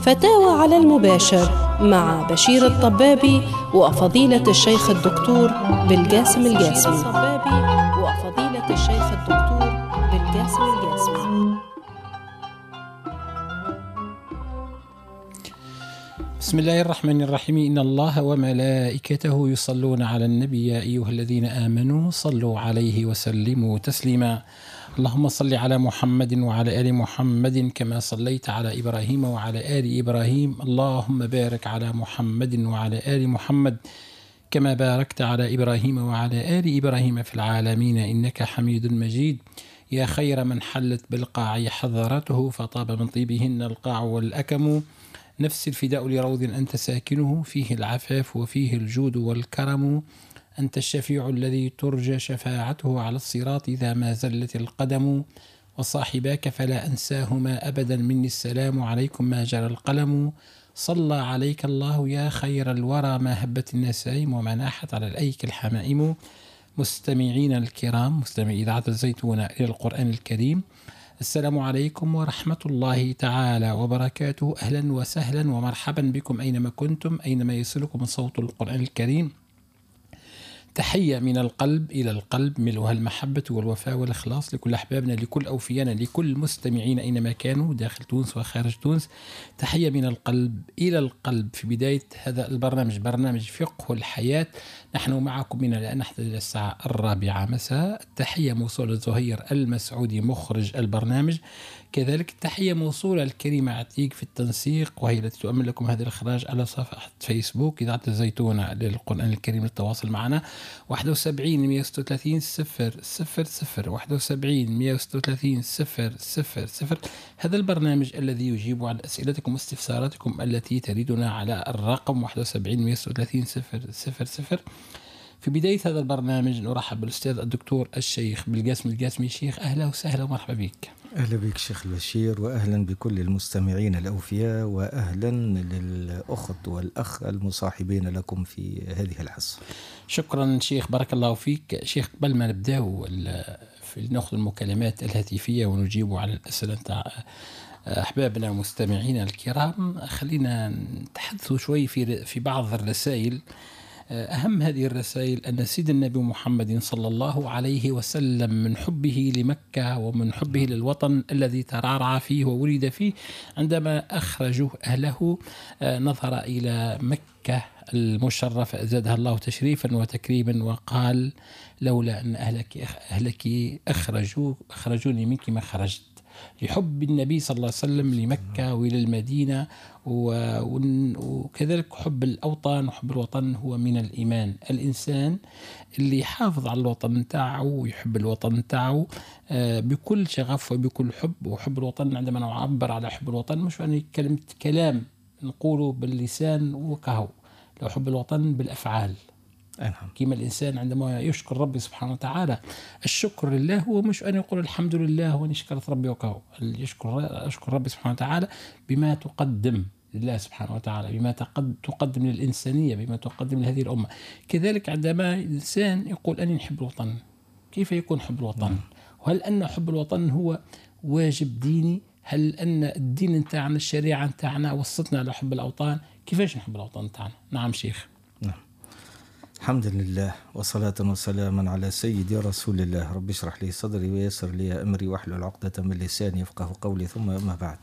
فتاوى على المباشر مع بشير الطبابي وفضيلة الشيخ الدكتور بالقاسم القاسمي. بسم الله الرحمن الرحيم. إن الله وملائكته يصلون على النبي يا أيها الذين آمنوا صلوا عليه وسلموا تسليما. اللهم صل على محمد وعلى آل محمد كما صليت على إبراهيم وعلى آل إبراهيم. اللهم بارك على محمد وعلى آل محمد كما باركت على إبراهيم وعلى آل إبراهيم في العالمين إنك حميد مجيد. يا خير من حلت بالقاع حضرته فطاب من طيبهن القاع والأكم. نفس الفداء لروض أنت ساكنه فيه العفاف وفيه الجود والكرم. أنت الشفيع الذي ترجى شفاعته على الصراط إذا ما زلت القدم. وصاحباك فلا أنساهما أبدا مني السلام عليكم ما جرى القلم. صلى عليك الله يا خير الورى ما هبت النسائم وما ناحت على الأيك الحمائم. مستمعين الكرام مستمعي إذاعة الزيتون إلى القرآن الكريم، السلام عليكم ورحمة الله تعالى وبركاته. أهلا وسهلا ومرحبا بكم أينما كنتم، أينما يصلكم صوت القرآن الكريم. تحية من القلب إلى القلب ملؤها المحبة والوفاء والإخلاص لكل أحبابنا، لكل أوفيانا، لكل مستمعين أينما كانوا داخل تونس وخارج تونس. تحية من القلب إلى القلب في بداية هذا البرنامج، برنامج فقه الحياة. نحن معكم من الآن نحن إلى الساعة 4 مساء. التحية موصولة لزهير المسعودي مخرج البرنامج، كذلك التحية موصولة الكريمة عتيق في التنسيق، وهي التي تؤمن لكم هذا الإخراج على صفحة فيسبوك إذاعة الزيتونة للقرآن الكريم للتواصل معنا. 71 136 000 71 136 000. هذا البرنامج الذي يجيب على أسئلتكم واستفساراتكم التي تريدنا على الرقم 71 136 000. في بداية هذا البرنامج نرحب بالأستاذ الدكتور الشيخ بالقاسم القاسمي. شيخ أهلا وسهلا ومرحبا بك. أهلا بك شيخ البشير، وأهلا بكل المستمعين الأوفياء، وأهلا للأخت والأخ المصاحبين لكم في هذه الحصة. شكرا شيخ، بارك الله فيك. شيخ قبل ما نبدأ نأخذ المكالمات الهاتفية ونجيب على الأسئلة نتاع أحبابنا ومستمعينا الكرام، خلينا نتحدث شوي في بعض الرسائل. أهم هذه الرسائل أن سيد النبي محمد صلى الله عليه وسلم من حبه لمكة ومن حبه للوطن الذي ترعرع فيه وولد فيه، عندما أخرجوا أهله نظر إلى مكة المشرفة زادها الله تشريفا وتكريما وقال لولا أن أهلك أخرجوني منك ما خرجت. لحب النبي صلى الله عليه وسلم لمكة وإلى المدينة، وكذلك حب الأوطان وحب الوطن هو من الإيمان. الإنسان اللي يحافظ على الوطن تاعه ويحب الوطن تاعه بكل شغف وبكل حب. وحب الوطن عندما نعبر على حب الوطن مش يعني كلام نقوله باللسان وكهو، لو حب الوطن بالأفعال. كما الإنسان عندما يشكر ربي سبحانه وتعالى، الشكر لله هو مش أن يقول الحمد لله وأن يشكر ربي وكهو، أشكر ربي سبحانه وتعالى بما تقدم لله سبحانه وتعالى، بما تقدم للإنسانية، بما تقدم لهذه الأمة. كذلك عندما الإنسان يقول أني نحب الوطن، كيف يكون حب الوطن؟ وهل أن حب الوطن هو واجب ديني؟ هل أن الدين نتاعنا الشريعة نتاعنا وصتنا على حب الأوطان؟ كيفاش نحب الوطن نتاعنا؟ نعم شيخ. نعم، الحمد لله وصلاة وسلاما على سيدي رسول الله. رب اشرح لي صدري ويسر لي أمري واحلل عقدة من لساني يفقه قولي. ثم ما بعد،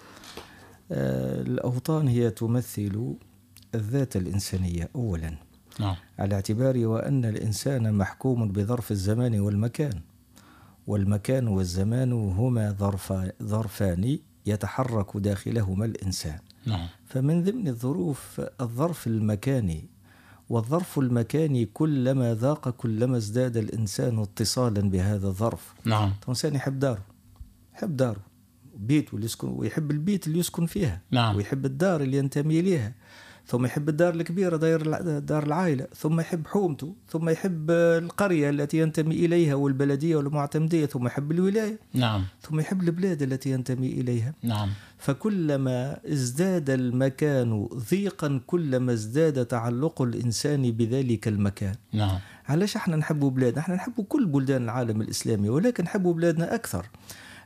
الأوطان هي تمثل الذات الإنسانية أولا، على اعتبار وأن الإنسان محكوم بظرف الزمان والمكان، والمكان والزمان هما ظرفان يتحرك داخلهما الإنسان. فمن ضمن الظروف الظرف المكاني، والظرف المكاني كلما ذاق كلما ازداد الإنسان اتصالا بهذا الظرف. الإنسان يحب داره بيته اللي يسكن، ويحب البيت اللي يسكن فيها، ويحب الدار اللي ينتمي إليها، ثم يحب الدار الكبيرة دار العائلة، ثم يحب حومته، ثم يحب القرية التي ينتمي إليها والبلدية والمعتمدية، ثم يحب الولاية، ثم يحب البلاد التي ينتمي إليها. فكلما ازداد المكان ضيقا كلما ازداد تعلق الإنسان بذلك المكان. علاش احنا نحب بلادنا؟ احنا نحب كل بلدان العالم الإسلامي، ولكن نحب بلادنا أكثر.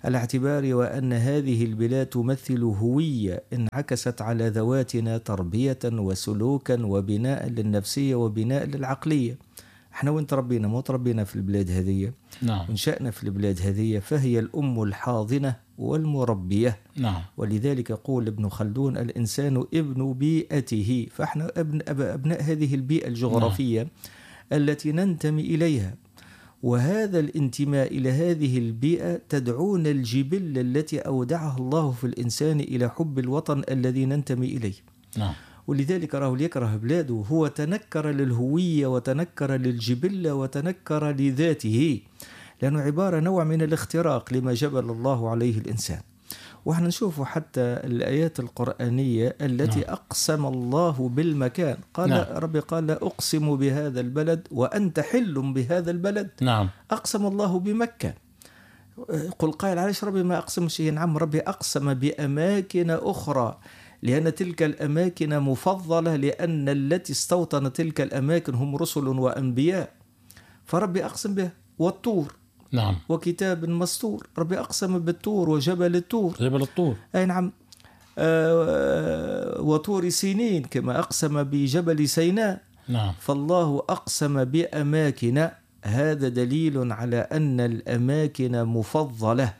على اعتبار وأن هذه البلاد تمثل هوية انعكست على ذواتنا تربية وسلوكا وبناء للنفسية وبناء للعقلية. احنا وين تربينا؟ ما تربينا في البلاد هذه. نعم. انشأنا في البلاد هذه، فهي الأم الحاضنة والمربية. نعم. ولذلك يقول ابن خلدون: الإنسان ابن بيئته. فاحنا أبناء هذه البيئة الجغرافية. نعم. التي ننتمي إليها، وهذا الانتماء إلى هذه البيئة تدعون الجبلة التي أودعها الله في الإنسان إلى حب الوطن الذي ننتمي إليه. نعم. ولذلك راه يكره بلاده، هو تنكر للهوية وتنكر للجبلة وتنكر لذاته، لأنه عبارة نوع من الاختراق لما جبل الله عليه الإنسان. وإحنا نشوف حتى الآيات القرآنية التي نعم. أقسم الله بالمكان، قال نعم. ربي قال: لا أقسم بهذا البلد وأنت حل بهذا البلد. نعم. أقسم الله بمكة. قل قائل: علاش ربي ما أقسم شيء؟ نعم، ربي أقسم بأماكن أخرى، لأن تلك الأماكن مفضلة، لأن التي استوطن تلك الأماكن هم رسل وأنبياء، فربي أقسم بها. والطور. نعم. وكتاب مسطور، ربي أقسم بالطور وجبل الطور. جبل الطور. أي نعم. وطور سينين، كما أقسم بجبل سيناء. نعم. فالله أقسم بأماكن، هذا دليل على أن الأماكن مفضلة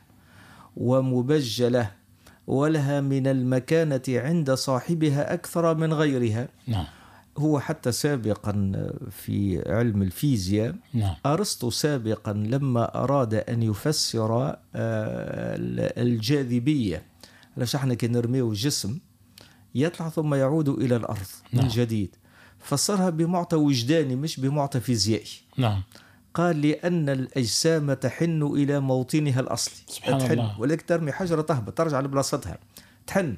ومبجلة ولها من المكانة عند صاحبها أكثر من غيرها. نعم. هو حتى سابقا في علم الفيزياء، نعم. أرسطو سابقا لما أراد أن يفسر الجاذبية، علاش احنا كي نرميو جسم يطلع ثم يعود إلى الأرض من جديد، فسرها بمعطى وجداني مش بمعطى فيزيائي. نعم. قال: لأن الأجسام تحن إلى موطنها الأصلي. سبحان تحن الله. ولك ترمي حجرة تهبط ترجع لبلاصتها، تحن.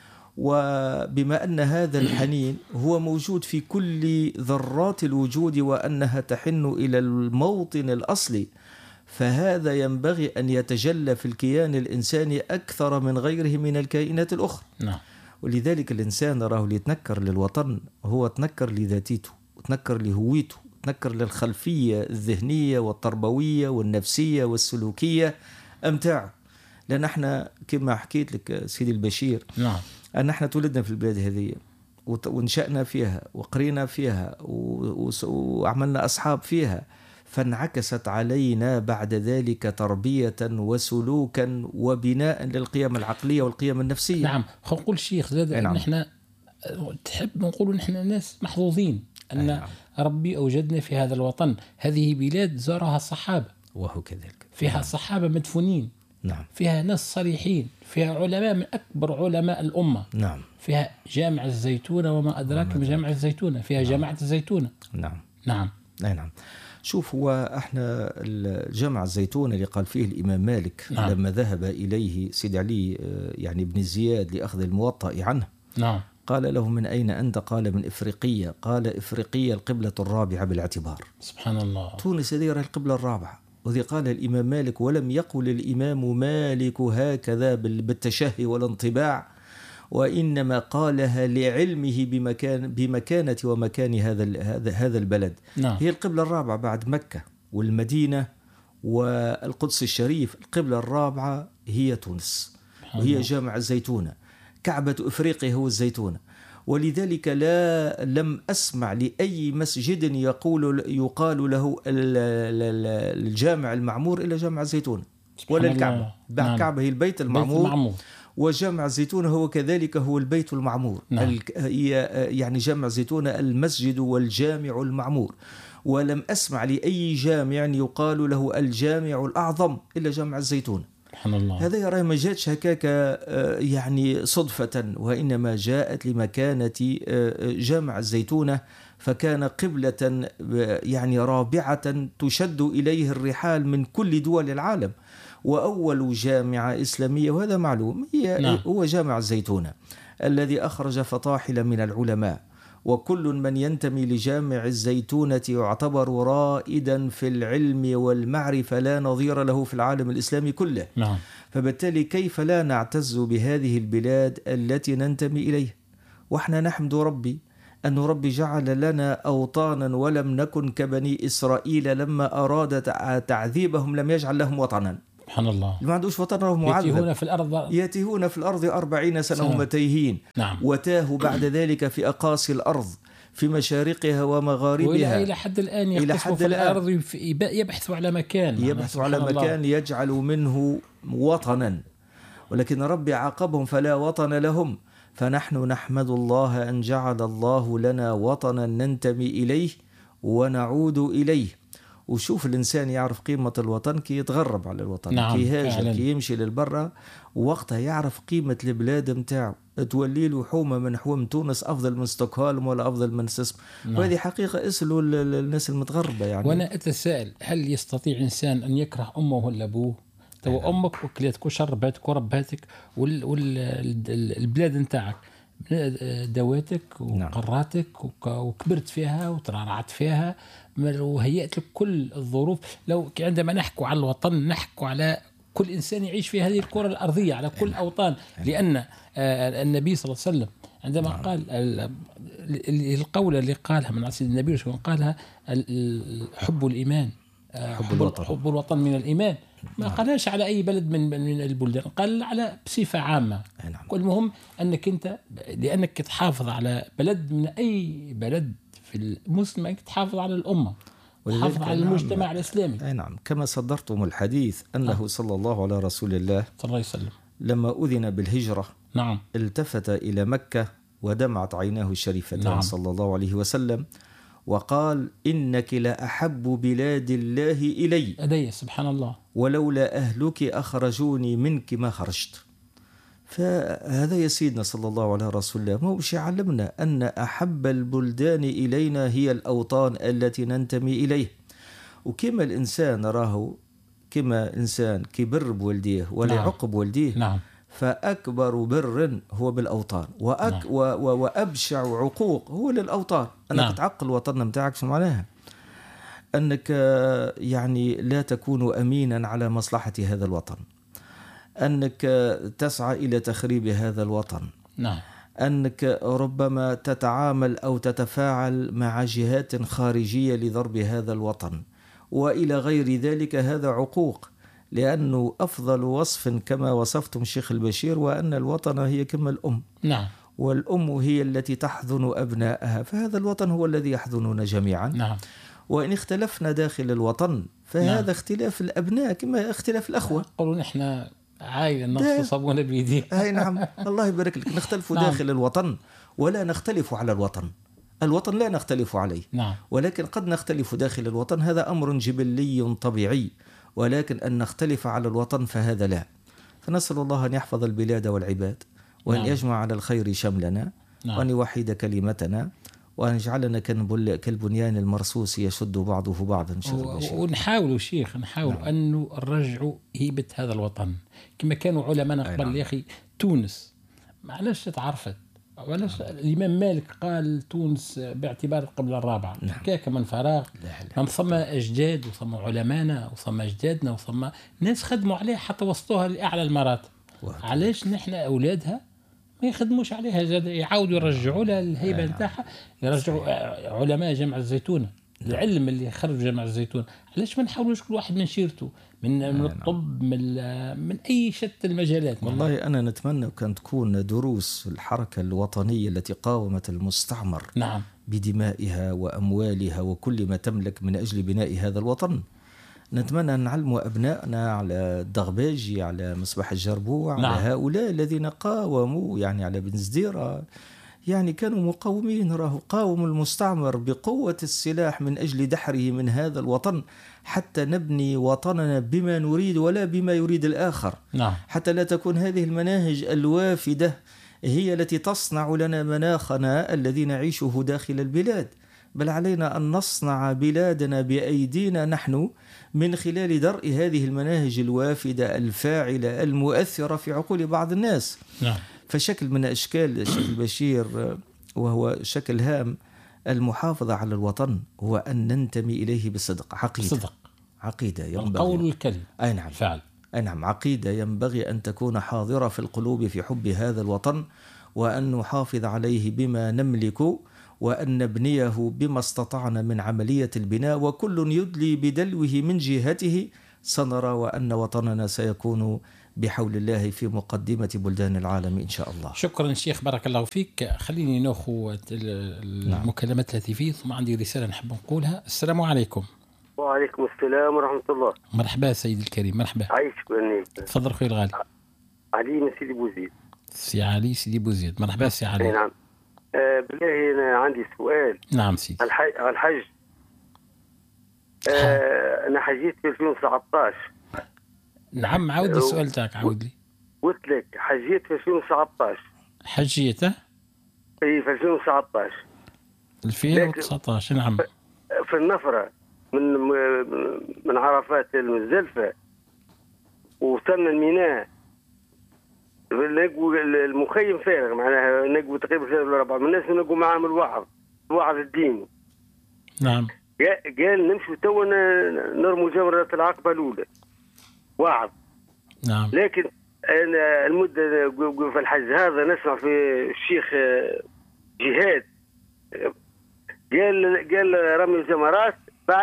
وبما أن هذا الحنين هو موجود في كل ذرات الوجود وأنها تحن إلى الموطن الأصلي، فهذا ينبغي أن يتجلى في الكيان الإنساني أكثر من غيره من الكائنات الأخرى. نعم. ولذلك الإنسان راه يتنكر للوطن، هو تنكر لذاتيته، تنكر لهويته، تنكر للخلفية الذهنية والتربوية والنفسية والسلوكية أمتاعه. لأن احنا كما حكيت لك سيدي البشير، نعم، أن احنا تولدنا في البلاد هذه ونشأنا فيها وقرينا فيها وعملنا أصحاب فيها، فانعكست علينا بعد ذلك تربية وسلوكا وبناء للقيم العقلية والقيم النفسية. نعم. خلينا نقول الشيخ زاد نعم. نحن تحب نقول نحن ناس محظوظين أن نعم. ربي أوجدنا في هذا الوطن. هذه بلاد زارها الصحابة، وهو كذلك، فيها صحابة مدفونين، نعم، فيها ناس صالحين، فيها علماء من أكبر علماء الأمة، نعم، فيها جامع الزيتونة وما أدراك ما جامع الزيتونة، فيها نعم. جامعة الزيتونة. نعم، نعم، نعم. شوف، هو احنا الجامع الزيتون اللي قال فيه الإمام مالك، نعم. لما ذهب إليه سيد علي يعني بن زياد لأخذ الموطأ عنه، نعم، قال له: من أين أنت؟ قال: من إفريقية. قال: إفريقية القبلة الرابعة بالاعتبار. سبحان الله. تونس هذه القبلة الرابعة. وذي قال الإمام مالك، ولم يقل الإمام مالك هكذا بالتشهي والانطباع، وإنما قالها لعلمه بمكانة ومكان هذا البلد. نعم. هي القبلة الرابعة بعد مكة والمدينة والقدس الشريف. القبلة الرابعة هي تونس، وهي جامع الزيتونة. كعبة إفريقيا هو الزيتونة. ولذلك لم أسمع لأي مسجد يقال له الجامع المعمور إلا جامع الزيتونة، ولا الكعبة. نعم. الكعبة هي البيت المعمور، وجامع الزيتونة هو كذلك هو البيت المعمور. نعم. يعني جامع الزيتونة المسجد والجامع المعمور. ولم أسمع لأي جامع يقال له الجامع الأعظم إلا جامع الزيتونة. سبحان الله. هذا يرى ما جاتش هكاك يعني صدفة، وإنما جاءت لمكانة جامع الزيتونة، فكان قبلة يعني رابعة تشد إليه الرحال من كل دول العالم، وأول جامعة إسلامية، وهذا معلوم، هو جامع الزيتونة الذي أخرج فطاحل من العلماء. وكل من ينتمي لجامع الزيتونة يعتبر رائدا في العلم والمعرفة لا نظير له في العالم الإسلامي كله. نعم. فبالتالي كيف لا نعتز بهذه البلاد التي ننتمي إليها؟ وإحنا نحمد ربي أن ربي جعل لنا أوطانا، ولم نكن كبني إسرائيل لما أراد تعذيبهم لم يجعل لهم وطنا. سبحان الله. اللي ما عندوش وطن راهو معذب. يتيهون في الأرض 40 سنة هم تايهين. نعم. وتاهوا بعد ذلك في أقاصي الأرض في مشارقها ومغاربها، إلى حد الآن يقتصوا في الأرض، يبحثوا على مكان يجعل منه وطنا، ولكن ربي عاقبهم فلا وطن لهم. فنحن نحمد الله أن جعل الله لنا وطنا ننتمي إليه ونعود إليه. وشوف الإنسان يعرف قيمة الوطن كي يتغرب على الوطن. نعم. كي هاجر كي يمشي للبرة، وقتها يعرف قيمة البلاد متاعه، تولي له حومة من حوم تونس أفضل من ستوكهولم ولا أفضل من سيسم. نعم. وهذه حقيقة اسألوا الناس المتغربة يعني. وأنا أتساءل، هل يستطيع إنسان أن يكره أمه ولا أبوه؟ تو أمك وكلتك وشربتك ورباتك والبلاد نتاعك دواتك وقراتك وكبرت فيها وترعرعت فيها وهيأت لك كل الظروف. لو عندما نحكوا على الوطن نحكوا على كل إنسان يعيش في هذه الكرة الأرضية، على كل أوطان، لأن النبي صلى الله عليه وسلم عندما قال القولة اللي قالها من عصر النبي قالها حب الإيمان، حب الوطن من الإيمان. ما قالهاش على أي بلد من البلدان، قال على بصفة عامة. المهم أنك أنت لأنك تحافظ على بلد من أي بلد في المسلم، أنك تحافظ على الأمة، تحافظ على المجتمع الإسلامي. نعم. كما صدرتم الحديث أنه صلى الله على رسول الله صلى الله عليه وسلم لما أذن بالهجرة نعم التفت إلى مكة ودمعت عيناه الشريفتان نعم. صلى الله عليه وسلم وقال: إنك لأحب بلاد الله إلي سبحان الله، ولولا أهلك أخرجوني منك ما خرجت. فهذا يا سيدنا صلى الله عليه رسول الله ما هوش يعلمنا أن أحب البلدان إلينا هي الأوطان التي ننتمي إليه. وكما الإنسان راهو كما إنسان كبر بولديه ولا يعق بولديه نعم. فأكبر بر هو بالأوطان وأبشع عقوق هو للأوطان. أنك تعقل وطن متاعك شو معناها؟ أنك يعني لا تكون أمينا على مصلحة هذا الوطن، أنك تسعى إلى تخريب هذا الوطن نعم. أنك ربما تتعامل أو تتفاعل مع جهات خارجية لضرب هذا الوطن وإلى غير ذلك. هذا عقوق، لأنه أفضل وصف كما وصفتم الشيخ البشير وأن الوطن هي كما الأم نعم. والأم هي التي تحضن أبنائها، فهذا الوطن هو الذي يحضننا جميعا نعم. وإن اختلفنا داخل الوطن فهذا نعم. اختلاف الأبناء كما اختلاف الأخوة. قولوا نحن عايل نص صابون بيدي. أي نعم الله يبارك لك. نختلف نعم. داخل الوطن ولا نختلف على الوطن. الوطن لا نختلف عليه نعم. ولكن قد نختلف داخل الوطن، هذا أمر جبلي طبيعي، ولكن أن نختلف على الوطن فهذا لا. فنسأل الله أن يحفظ البلاد والعباد وأن نعم. يجمع على الخير شملنا نعم. وأن يوحد كلمتنا وأن يجعلنا كالبنيان المرصوص يشد بعضه بعضا. ونحاول شيخ نحاول نعم. أن نرجع هيبة هذا الوطن كما كانوا علماء قبل نعم. يا أخي تونس معلش تعرفت، وعلاش الإمام مالك قال تونس باعتبار قبل الرابعة نعم. كاك من فراغ هم ثم أجداد وثم علمانا وثم أجدادنا وثم ناس خدموا عليها حتى وصلوها لأعلى المراتب. علاش نحن أولادها ما يخدموش عليها زاد يعاودوا يرجعوا لها الهيبة نتاعها، يرجعوا علماء جامعة الزيتونة العلم اللي خرج جامعة الزيتون. علاش ما نحاولوش كل واحد من شيرته من الطب من أي شتى المجالات؟ والله أنا نتمنى كان تكون دروس الحركة الوطنية التي قاومت المستعمر نعم. بدمائها وأموالها وكل ما تملك من أجل بناء هذا الوطن. نتمنى أن نعلموا أبنائنا على الدغباجي، على مصباح الجربوع نعم. على هؤلاء الذين قاوموا يعني على بن زديرة، يعني كانوا مقاومين، راه قاوموا المستعمر بقوة السلاح من أجل دحره من هذا الوطن حتى نبني وطننا بما نريد ولا بما يريد الآخر نعم. حتى لا تكون هذه المناهج الوافدة هي التي تصنع لنا مناخنا الذي نعيشه داخل البلاد، بل علينا أن نصنع بلادنا بأيدينا نحن من خلال درء هذه المناهج الوافدة الفاعلة المؤثرة في عقول بعض الناس نعم. فشكل من أشكال الشيخ البشير وهو شكل هام المحافظة على الوطن هو أن ننتمي إليه بصدق. عقيدة ينبغي القول والكلمة. أي نعم. فعل. أي نعم. عقيدة ينبغي أن تكون حاضرة في القلوب في حب هذا الوطن، وأن نحافظ عليه بما نملك، وأن نبنيه بما استطعنا من عملية البناء، وكل يدلي بدلوه من جهته سنرى وأن وطننا سيكون بحول الله في مقدمة بلدان العالم إن شاء الله. شكرا شيخ، بارك الله فيك. خليني ناخذ المكالمات الهاتفية ثم عندي رسالة نحب نقولها. السلام عليكم. وعليكم السلام ورحمة الله. مرحبا سيدي الكريم. مرحبا. عايشك ونيك. تفضل خويا الغالي. علي من سيدي بوزيد. سي علي سيدي بوزيد. مرحبا سي علي. نعم. بالله أنا عندي سؤال. نعم سيدي. الحج. أنا حجيت في 2019. نعم عاود السؤال تاعك، عاود لي. قلت لك حجيت في 2019. حجيته؟ في 2019. 2019 نعم. في النفرة من عرفات المزدلفة وصلنا الميناء، نلقوا المخيم فارغ، معناها نلقوا تقريبا 3 ولا 4 من الناس نلقوا معاهم الوعظ الديني. نعم. قال نمشوا توا نرموا جمرة العقبة الأولى وعظ. نعم. لكن أنا المدة في الحج هذا نسمع في الشيخ جهاد قال رمي الجمرات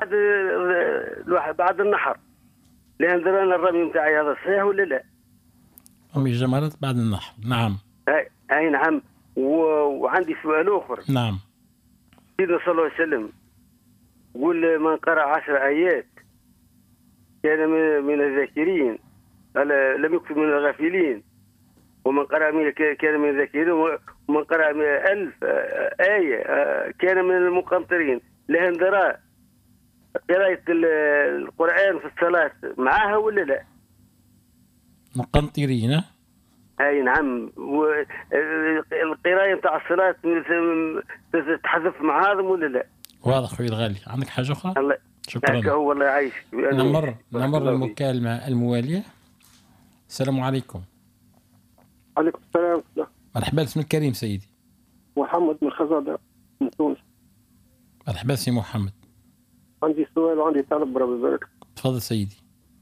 بعد النحر، لأن درنا الرمي نتاعي هذا صحيح ولا لا؟ رمي الجمرات بعد النحر. نعم. أي نعم. وعندي سؤال آخر. نعم. سيدنا صلى الله عليه وسلم يقول من قرأ 10 آيات كان من الذاكرين، لم يكن من الغافلين، ومن قرأ كان من الذاكرين، ومن قرأ 1000 آية كان من المقنطرين. لهن درا قراءة القرآن في الصلاة معاها ولا لا؟ مقنطرين. أي نعم. والقراءة نتاع الصلاة تتحذف مع هذا ولا لا؟ واضح خويا الغالي. عندك حاجة أخرى؟ الله شكرا. هو الله يعيشك. نمر المكالمة الموالية. السلام عليكم. عليكم السلام. مرحبا. اسم الكريم سيدي. محمد من خزادة من تونس. مرحبا سي محمد. عندي سؤال وعندي طلب ربي يبارك. تفضل سيدي.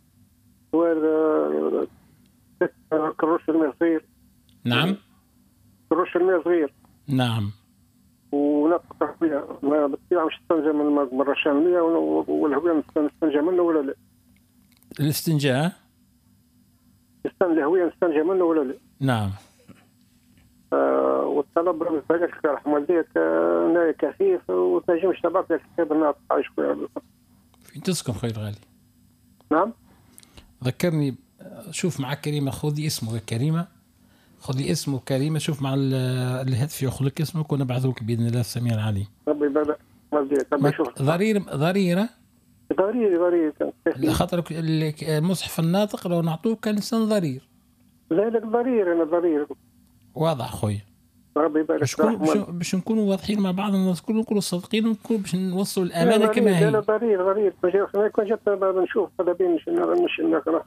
سؤال كروش الماء صغير. نعم. كروش الماء صغير. نعم. ونقطع فيها بالطبيعة مش تستنجى من الماء مرة شاملة، والهوية نستنجى منه ولا لا؟ الاستنجاء؟ الهوية نستنجى منه ولا لا؟ نعم. والطلب ربي يبارك رحمة والديك ناي كثيف وتنجمش تبعت لك كتاب الناطق عايش فين تسكن خويا الغالي؟ نعم. ذكرني. شوف مع كريمة، خذي اسمه كريمة، خذي اسمه كريمة، شوف مع الهاتف ياخذ لك اسمك ونبعثوك بإذن الله السميع العليم. ربي يبارك. ضريرة ضرير خاطر المصحف الناطق لو نعطوك كان لسان ضرير. لا لك ضرير. أنا ضرير. واضح خويا. ربي يبارك. باش نكونوا واضحين مع بعض، الناس نكونوا صادقين ونكونوا باش نوصلوا الأمانة كما هي. لا ضرير. كون جات نشوف هذا بين مش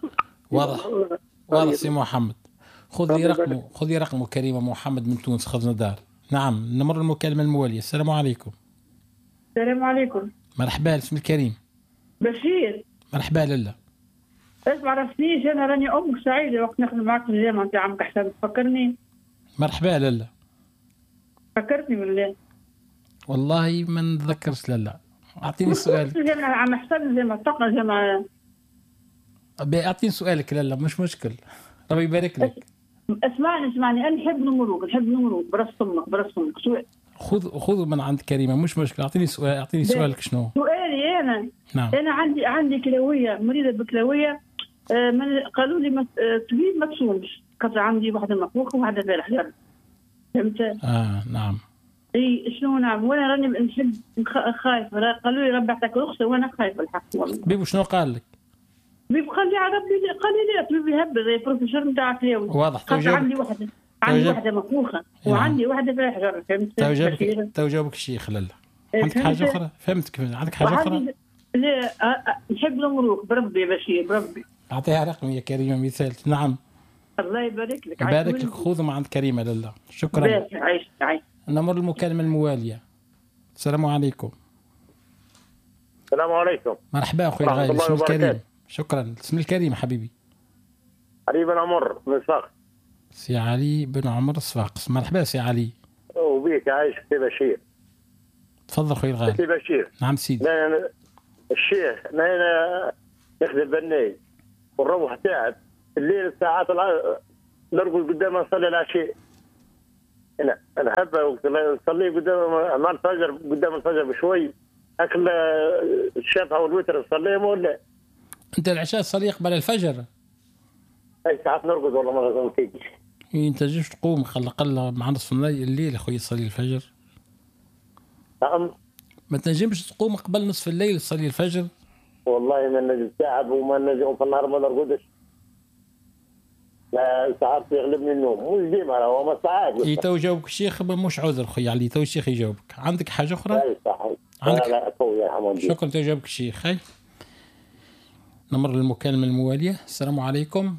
واضح سي محمد. خذي رقمه كريمة محمد من تونس خزنة دار. نعم. نمر المكالمة الموالية. السلام عليكم. السلام عليكم. مرحبا. اسم الكريم. بشير. مرحبا لله. اسمع عرفتنيش، انا راني امك سعيده وقت نخدم معك في الجامعه نتاع عمك حسن. تفكرني؟ مرحبا لله. فكرتني بالله. والله ما نتذكرش. لا اعطيني سؤالك. الجامعه عم حسن الجامعه تقرا الجامعه. اعطيني سؤالك. لا مش مشكل. ربي يبارك لك. اسمعني انا نحب نمرق براس امك سؤال. خذوا من عند كريمه مش مشكله. اعطيني سؤالك شنو؟ سؤالي انا. نعم. انا عندي كلويه، مريضه بكلويه. قالوا لي طبيب ما تصومش، خاطر عندي واحده مفروخه وواحده فيها الحجر. فهمت؟ نعم. اي شنو نعم؟ وانا راني نحب خايفه. قالوا لي ربي يعطيك رخصه وانا خايفه الحق والله. طبيب شنو قال لك؟ طبيب قال لي قال لي لا طبيب يهبل زي البروفيسور نتاع كلاوي. واضح. عندي واحده مفروخه وعندي واحده فيها حجر. فهمت؟ جاوبك الشيخ. لا عندك حاجه اخرى؟ فهمتك. عندك حاجه اخرى؟ لا نحب نمرق بربي يا بشير بربي. اعطيها رقم يا كريمه مثال. نعم. الله يبارك لك. يبارك لك. خذوا مع عند كريمه لله. شكرا. عايش. نمر المكالمه المواليه. السلام عليكم. السلام عليكم. مرحبا اخوي الغالي. اسم الكريم. شكرا. اسم الكريم حبيبي. علي بن عمر من صفاقس. سي علي بن عمر صفاقس. مرحبا سي علي. وبيك عايش سي بشير. تفضل اخوي الغالي. سي بشير. نعم سيدي. الشيخ أنا نخدم بناي ونروح تعب الليل الساعات نرقد قدام نصلي العشاء. أنا أحب نصلي قدام مع الفجر، قدام الفجر بشوي أكل الشفعة والوتر نصليهم ولا؟ أنت العشاء تصلي قبل الفجر؟ أي ساعات نرقد والله ما تيجي. أنت جيش تقوم قل مع نصف الليل أخوي تصلي الفجر؟ نعم. ما تنجمش تقوم قبل نصف الليل تصلي الفجر؟ والله ما نجي تعب وما نجي في النهار ما نرقدش. لا ساعات يغلبني النوم مش ديما هو ما ساعات. تو جاوبك الشيخ مش عذر خويا علي، تو الشيخ يجاوبك. عندك حاجة أخرى؟ أي صح. عندك؟ لا خويا حمد. شكرا تو جاوبك الشيخ. هاي نمر للمكالمة الموالية. السلام عليكم.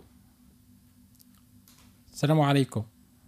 السلام عليكم.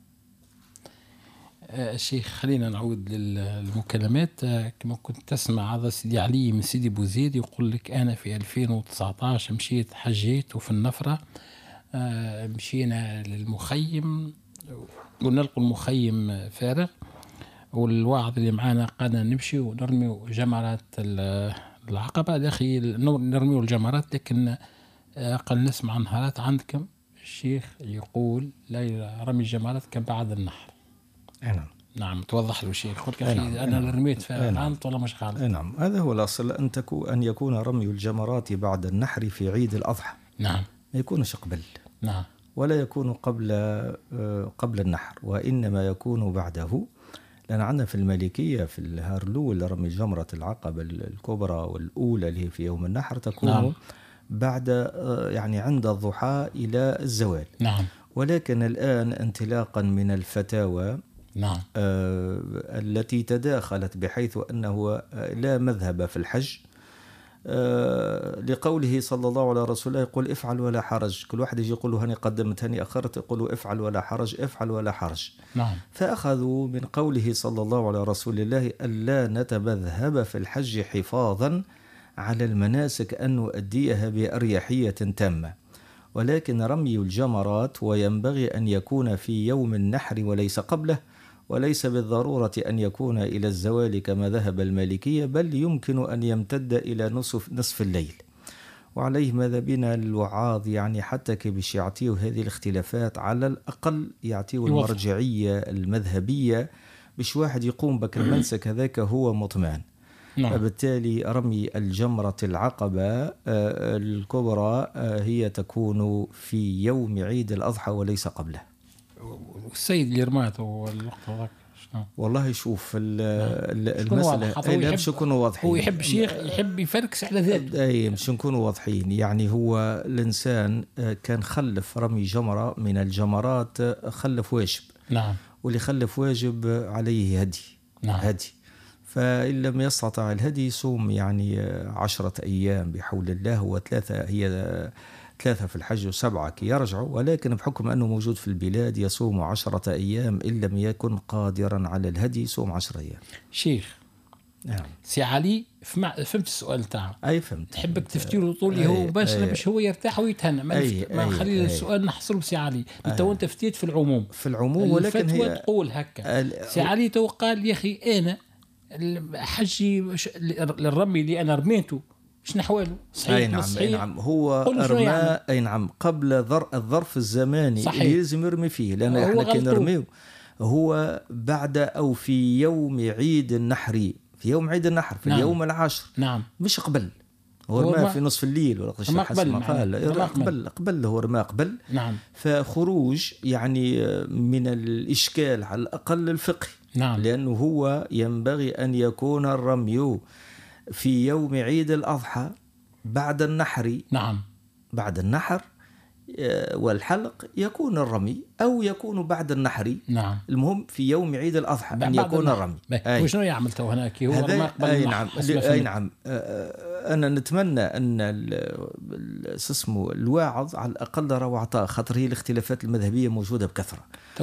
الشيخ خلينا نعود للمكالمات. كما كنت تسمع هذا سيدي علي من سيدي بوزيد يقول لك أنا في 2019 مشيت حجيت وفي النفرة مشينا للمخيم ونلقوا المخيم فارغ، والواعظ اللي معانا قالنا نمشي ونرمي جمرات العقبة داخل نرمي الجمرات، لكن قال نسمع نهارات عندكم الشيخ يقول لا رمي الجمرات كان بعد النحر. نعم توضح له شيء يقول أخي أنا رميت فغلط ولا مش غلط. نعم هذا هو الأصل أن يكون رمي الجمرات بعد النحر في عيد الأضحى. نعم ما يكونش قبل. نعم ولا يكون قبل النحر، وإنما يكون بعده، لأن عندنا في المالكية في النهار الأول رمي جمرة العقبة الكبرى والأولى اللي هي في يوم النحر تكون نعم. بعد يعني عند الضحى إلى الزوال. نعم. ولكن الآن انطلاقا من الفتاوى نعم. التي تداخلت بحيث أنه لا مذهب في الحج، لقوله صلى الله عليه رسول الله يقول افعل ولا حرج. كل واحد يجي يقول له هني قدمت هني أخرت، يقول افعل ولا حرج افعل ولا حرج. نعم. فأخذوا من قوله صلى الله عليه رسول الله ألا نتمذهب في الحج حفاظا على المناسك أن نؤديها بأريحية تامة، ولكن رمي الجمرات وينبغي أن يكون في يوم النحر وليس قبله، وليس بالضرورة أن يكون إلى الزوال كما ذهب المالكية، بل يمكن أن يمتد إلى نصف الليل. وعليه ماذا بنا الوعاظ يعني حتى كيفاش يعطيه هذه الاختلافات، على الأقل يعطيه المرجعية المذهبية باش واحد يقوم بك المنسك هذاك هو مطمئن. نعم. فبالتالي رمي الجمرة العقبة الكبرى هي تكون في يوم عيد الأضحى وليس قبله. والسيد اللي رماته والوقت هذاك والله شوف المسألة باش نكونوا واضحين. هو يحب شيخ يحب يفركس على ذاته. اي باش نكونوا واضحين. يعني هو الإنسان كان خلف رمي جمرة من الجمرات، خلف واجب. نعم. واللي خلف واجب عليه هدي. نعم. هدي. فإن لم يستطع الهدي يصوم يعني 10 أيام بحول الله، وثلاثة هي 3 في الحج و7 كي يرجعوا، ولكن بحكم أنه موجود في البلاد يصوم 10 أيام، إن لم يكن قادرا على الهدي يصوم 10 أيام. شيخ نعم. سي علي فهمت السؤال تاعه؟ أي فهمت. تحبك تفتيله طولي هو باش هو يرتاح ويتهنى. ما نخلي السؤال نحصله سي علي. انت وانت فتيت في العموم ولكن هي تقول هكا. سي علي تو قال يا أخي أنا حجي للرمي اللي أنا رميته مش نحواله صحيح. أي نعم. أي نعم. هو رمى أي نعم قبل الظرف الزماني صحيح. اللي لازم يرمي فيه، لأن احنا كي نرميه هو بعد أو في يوم عيد النحر، في يوم عيد النحر في نعم. اليوم العاشر. نعم. مش قبل. هو رمى في نصف الليل ولا قبل هو رمى قبل. نعم. فخروج يعني من الإشكال على الأقل الفقهي. نعم. لأنه هو ينبغي أن يكون الرمي في يوم عيد الأضحى بعد النحر. نعم. بعد النحر والحلق يكون الرمي، أو يكون بعد النحر. نعم. المهم في يوم عيد الأضحى أن يكون الرمي. وشنو يعمل تو هناك هو رمى قبل نعم. أي نعم. أنا نتمنى أن اسمه الواعظ على الأقل روى عطاء، خاطر هي الاختلافات المذهبية موجودة بكثرة،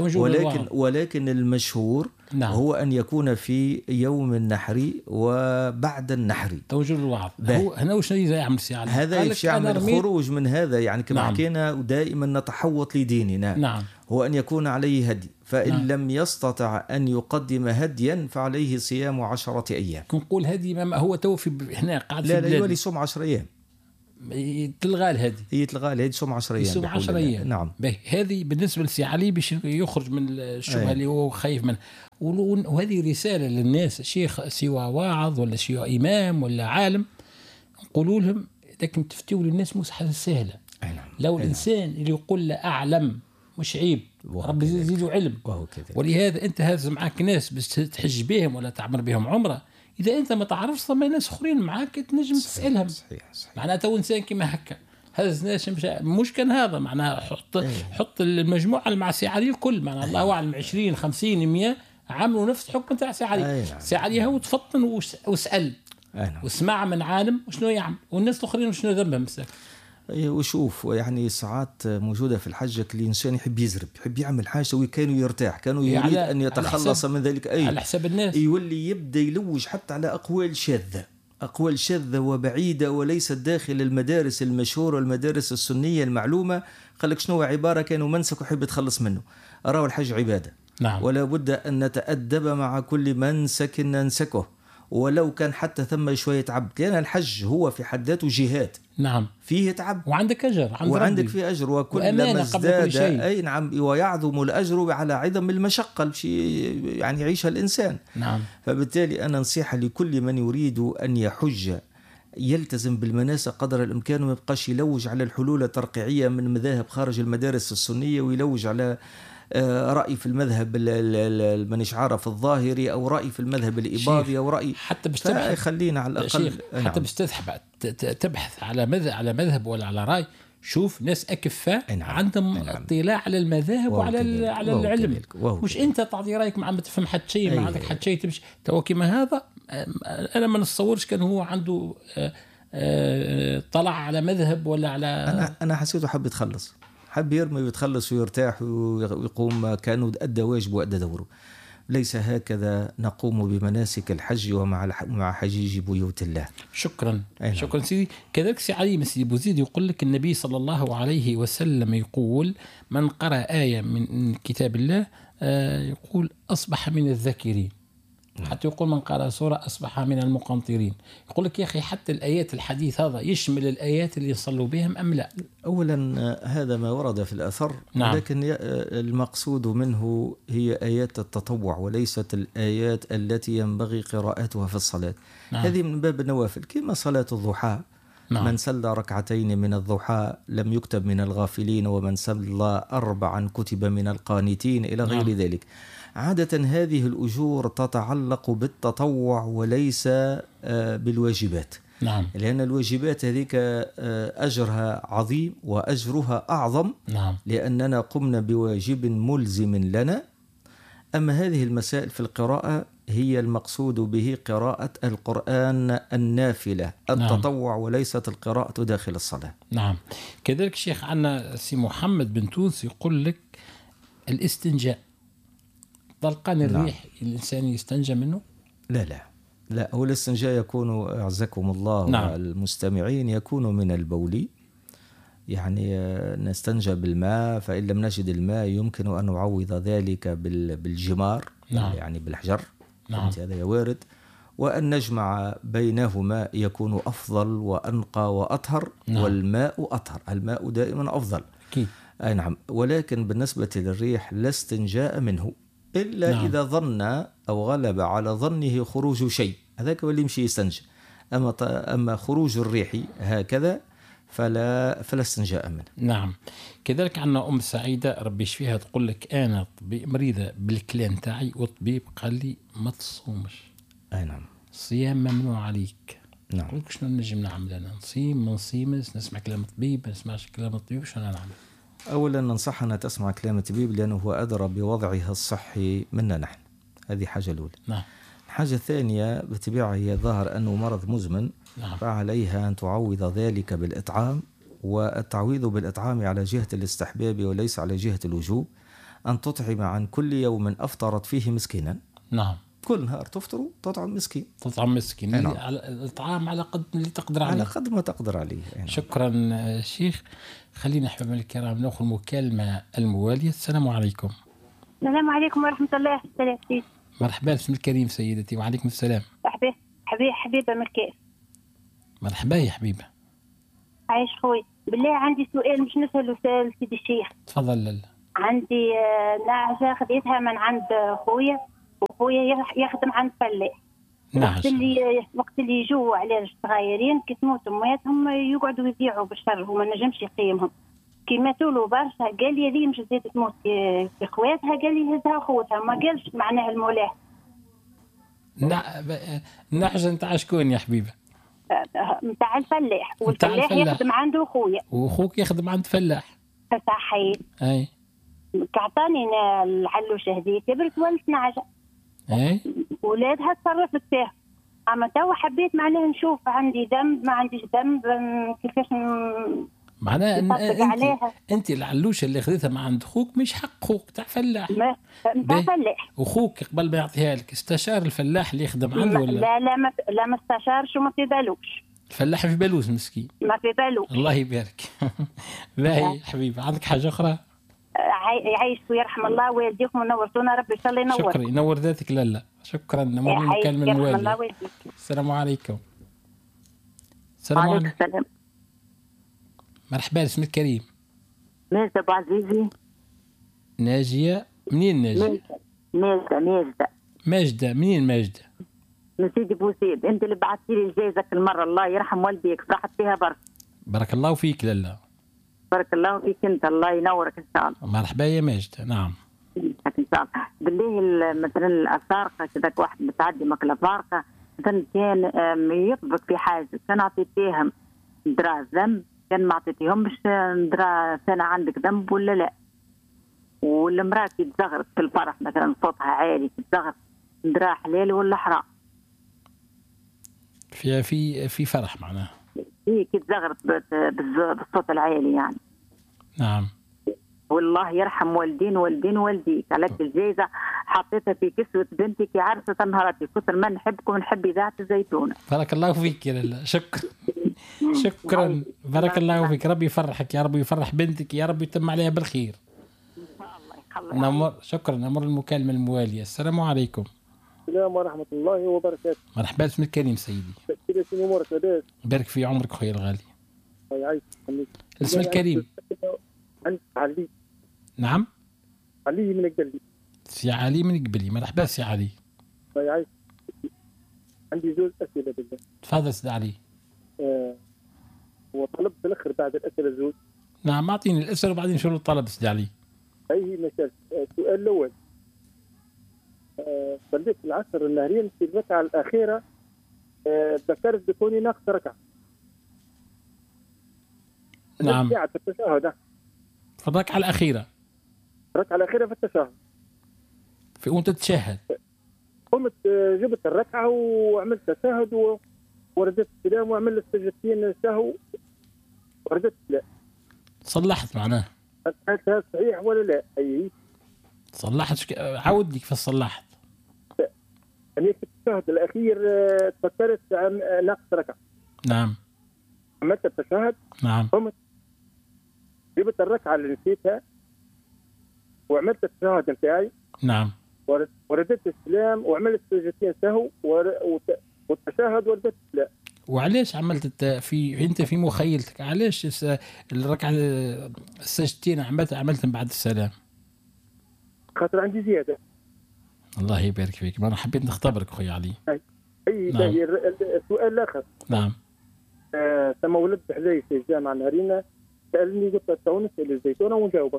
ولكن المشهور نعم. هو أن يكون في يوم النحر وبعد النحر. توجه الوعظ هو هنا وش يعمل يعني هذا يعمل خروج من هذا، يعني كما نعم. حكينا ودائما نتحوط لديننا. نعم. هو أن يكون عليه هدي، فإن نعم. لم يستطع أن يقدم هديا فعليه صيام 10 أيام. نقول هدي ما هو توفي هنا قاعد لا يولي يصوم 10 أيام. تلغى هذه، هي تلغى هذه يصوم 10 أيام. يصوم 10 أيام. نعم. هذه بالنسبة لسي علي باش يخرج من الشبهة اللي هو خايف منها. وهذه رسالة للناس، شيخ سواء واعظ ولا سواء إمام ولا عالم، نقولوا لهم لكن تفتيوا للناس مش حاجة سهلة. لو الإنسان اللي يقول لا أعلم مش عيب، ربي يزيدوا علم. ولهذا أنت هاز معك ناس بس تحج بهم ولا تعمر بهم عمرة، إذا أنت ما تعرفش ثم ناس أخرين معك تنجم تسألهم. صحيح. معناها تو إنسان كما هكا هاز ناس مش كان هذا معناها حط المجموعة مع سي علي الكل، معناها الله أعلم 20 50 100 عملوا نفس الحكم تاع سي علي. سي علي هو تفطن واسأل واسمع من عالم وشنو يعمل، والناس الآخرين وشنو ذنبهم مساك. وشوف يعني ساعات موجودة في الحجة الإنسان يحب يزرب، يحب يعمل حاجة وكانوا يرتاح، كانوا يريد أن يتخلص من ذلك. على حساب الناس يولي يبدأ يلوج حتى على أقوال شاذة وبعيدة وليست داخل المدارس المشهورة والمدارس السنية المعلومة. قال لك شنو عبارة كانوا منسك وحب يتخلص منه. أراه الحج عبادة. نعم. ولا بد أن نتأدب مع كل منسك ننسكه، ولو كان حتى ثم شوية عبد، لأن الحج هو في حد ذاته جهاد. نعم. فيه تعب وعندك أجر وعندك فيه أجر، وكلما ازداد أي نعم ويعظم الأجر على عدم المشقة يعني يعيشها الإنسان. نعم. فبالتالي أنا نصيحة لكل من يريد أن يحج يلتزم بالمناسك قدر الإمكان، وما يبقاش يلوج على الحلول الترقيعية من مذاهب خارج المدارس السنية، ويلوج على رأي في المذهب المنش عارف الظاهري، أو رأي في المذهب الإباضي، أو رأي حتى باش خلينا على الأقل حتى باش تبحث على مذهب ولا على رأي. شوف ناس أكفاء عندهم اطلاع على المذاهب وعلى العلم، مش أنت تعطي رأيك ما تفهم حد شيء، ما عندك حد شيء تمشي تو كما هذا. أنا ما نتصورش كان هو عنده طلع على مذهب ولا على أنا حسيته حب يتخلص، حب يرمي ويتخلص ويرتاح ويقوم كأنه أدى واجبه وأدى دوره. ليس هكذا نقوم بمناسك الحج ومع حجيج بيوت الله. شكرا. شكرا سيدي. كذلك سي علي مسيدي بوزيد يقول لك النبي صلى الله عليه وسلم يقول من قرأ آية من كتاب الله يقول أصبح من الذاكرين، حتى يقول من قرأ سورة أصبح من المقنطرين. يقول لك يا أخي حتى الآيات الحديث هذا يشمل الآيات اللي يصلوا بهم أم لا؟ أولا هذا ما ورد في الأثر. نعم. لكن المقصود منه هي آيات التطوع وليست الآيات التي ينبغي قراءتها في الصلاة. نعم. هذه من باب النوافل كما صلاة الضحى. نعم. من صلى ركعتين من الضحى لم يكتب من الغافلين، ومن صلى 4 كتب من القانتين إلى غير نعم. ذلك. عادة هذه الأجور تتعلق بالتطوع وليس بالواجبات. نعم. لأن الواجبات هذيك أجرها عظيم وأجرها أعظم. نعم. لأننا قمنا بواجب ملزم لنا. أما هذه المسائل في القراءة هي المقصود به قراءة القرآن النافلة التطوع. نعم. وليست القراءة داخل الصلاة. نعم. كذلك شيخ عنا سي محمد بن تونس يقول لك الاستنجاء طلقان الريح. نعم. الإنسان يستنجى منه؟ لا هو الاستنجاء يكون أعزكم الله. نعم. والمستمعين يكون من البول، يعني نستنجى بالماء، فإن لم نجد الماء يمكن أن نعوض ذلك بالجمار. نعم. يعني بالحجر. نعم. هذا وارد. وأن نجمع بينهما يكون أفضل وأنقى وأطهر. نعم. والماء أطهر، الماء دائما أفضل. أكيد. نعم. ولكن بالنسبة للريح لا استنجاء منه إلا نعم. إذا ظن أو غلب على ظنه خروج شيء، هذاك هو اللي يمشي يستنجى. أما خروج الريح هكذا فلا استنجاء منه. نعم. كذلك عنا أم سعيدة ربي يشفيها تقول لك أنا مريضة بالكلان تاعي والطبيب قال لي ما تصومش. نعم. الصيام ممنوع عليك. نعم. قلت شنو نجم نعمل أنا؟ نصيم ما نصيمش، نسمع كلام الطبيب ما نسمعش كلام الطبيب، شنو نعمل؟ أولا ننصح أن تسمع كلام الطبيب لأنه هو أدرى بوضعها الصحي منا نحن. هذه حاجة الأولى. نعم. الحاجة الثانية بطبيعة هي ظاهر أنه مرض مزمن. نعم. فعليها أن تعوض ذلك بالإطعام، والتعويض بالإطعام على جهة الاستحباب وليس على جهة الوجوب. أن تطعم عن كل يوم أفطرت فيه مسكينا. نعم. كل نهار تفطر تطعم مسكين. تطعم مسكين. نعم. الإطعام على قد اللي تقدر عليه. على قد ما تقدر عليه. نعم. شكرا شيخ. خلينا أحبابنا الكرام نأخذ مكالمة الموالية. السلام عليكم. السلام عليكم ورحمة الله وبركاته. مرحبا باسم الكريم سيدتي. وعليكم السلام. حبيبة من كيف؟ مرحبا يا حبيبة. عايش خويا. بالله عندي سؤال مش نسأله سيدي الشيخ. تفضل. لا عندي نعجة خذيتها من عند خويا، وخويا يخدم عند فلاح. وقت اللي يجوا على الصغيرين كي تموت امهاتهم يقعدوا يبيعوا بالشر وما نجمش يقيمهم. كي ماتوا له برشا قال لي هذه مش زيد تموت في خواتها، قال لي هزها خوتها، ما قالش معناها المولاه. نعجة نتاع شكون يا حبيبه؟ نتاع الفلاح، والفلاح يخدم عنده خويا، واخوك يخدم عند فلاح. صحيح. اي كعطاني العلوشه هذه كبرت ولت نعجة. اي ولادها تصرفت فيها، اما توا حبيت معناها نشوف عندي ذنب ما عنديش ذنب، كيفاش معناها انت العلوشه اللي خذيتها مع عند اخوك مش حق اخوك تاع فلاح. تاع فلاح. اخوك قبل ما يعطيها لك استشار الفلاح اللي يخدم عنده ولا لا ما استشارش وما في بالوش. الفلاح في بالوش مسكين، ما في بالوش. الله يبارك. باهي حبيبي، عندك حاجه اخرى؟ يعيش ويرحم الله والديكم ونورتونا، ربي ان شاء الله ينور. شكرا، ينور ذاتك. لا شكرا. نمر المكالمه المواليه. السلام عليكم. السلام عليكم. السلام. مرحبا، اسمك كريم؟ ماجدة ابو عزيزي. ناجية. منين ناجية؟ ماجدة منين ماجدة؟ من سيدي بوسيد. انت اللي بعثتي لي الجائزة المرة، الله يرحم والديك، فرحت فيها برك. بارك الله فيك. لا بارك الله فيك انت، الله ينورك ان شاء الله. مرحبا يا ماجدة. نعم ان شاء الله. بالله مثلا الافارقه كذاك واحد متعدي ماكله فارقه مثلا كان يطبق في حاجه، كان اعطيتيهم درا ذنب، كان ما اعطيتيهمش درا سنه عندك ذنب ولا لا. والمراه كي تزغرت في الفرح مثلا صوتها عالي تزغرت، درا حلال ولا حرام؟ في فرح معناها كي تزغرت بالصوت العالي يعني. نعم. والله يرحم والدين والديك، عليك الجائزة حطيتها في كسوة بنتك يا عرسة نهارتي، كثر ما نحبكم ونحب إذاعة الزيتونة. بارك الله فيك يا لالا. شكرا. بارك الله فيك، ربي يفرحك يا رب، يفرح بنتك يا رب، يتم عليها بالخير إن شاء الله. شكرا. نمر المكالمة الموالية. السلام عليكم. السلام ورحمة الله وبركاته. مرحبا، اسمك كريم سيدي؟ شنو امورك لاباس؟ بارك في عمرك خويا الغالي. يعيشك. اسمك كريم؟ عند علي. نعم علي من قبلي. سي علي من قبلي. مرحبا سي علي. يعيشك. عندي زوج أسئلة بالله. تفضل سي علي. وطلبت الأخر بعد الأسئلة زوج. نعم أعطيني الأسئلة وبعدين شنو الطلب سي علي؟ أي مثال. السؤال الأول، صليت العصر النهارين في الركعة الأخيرة ذكرت بكوني ناقص ركعة. نعم. في التشهد. في الركعة الأخيرة. الركعة الأخيرة في التشهد. في وأنت تتشهد. قمت جبت الركعة وعملت تشهد وردت السلام وعملت سجدتين سهو وردت السلام. صلحت معناه. هذا صحيح ولا لا؟ أي صلحت. عودني كيف صلحت. يعني في التشهد الأخير تفكرت عن ناقص ركعة. نعم. عملت التشهد. نعم. قمت جبت الركعة اللي نسيتها وعملت التشهد نتاعي. نعم. وردت السلام وعملت سجدتين سهو والتشهد وردت السلام. وعلاش عملت انت في مخيلتك علاش الركعة السجدتين عملتهم بعد السلام؟ خاطر عندي زيادة. الله يبارك فيك. ما انا حبيت نختبرك خويا علي. اي نعم. السؤال الاخر. نعم. ثم ولد بحذاي في الجامعة نهارين سألني قلت له نسأل الزيتونة ونجاوبه.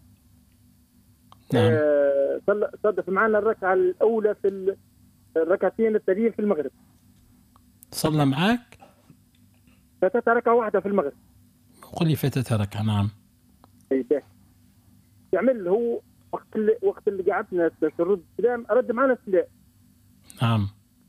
نعم. صدف معنا الركعة الأولى في الركعتين التاليين في المغرب. صلى معاك؟ فاتتها ركعة واحدة في المغرب. قل لي فاتتها ركعة. نعم. اي باهي. يعمل هو وقت اللي قعدنا ترد السلام أرد معنا السلام. نعم.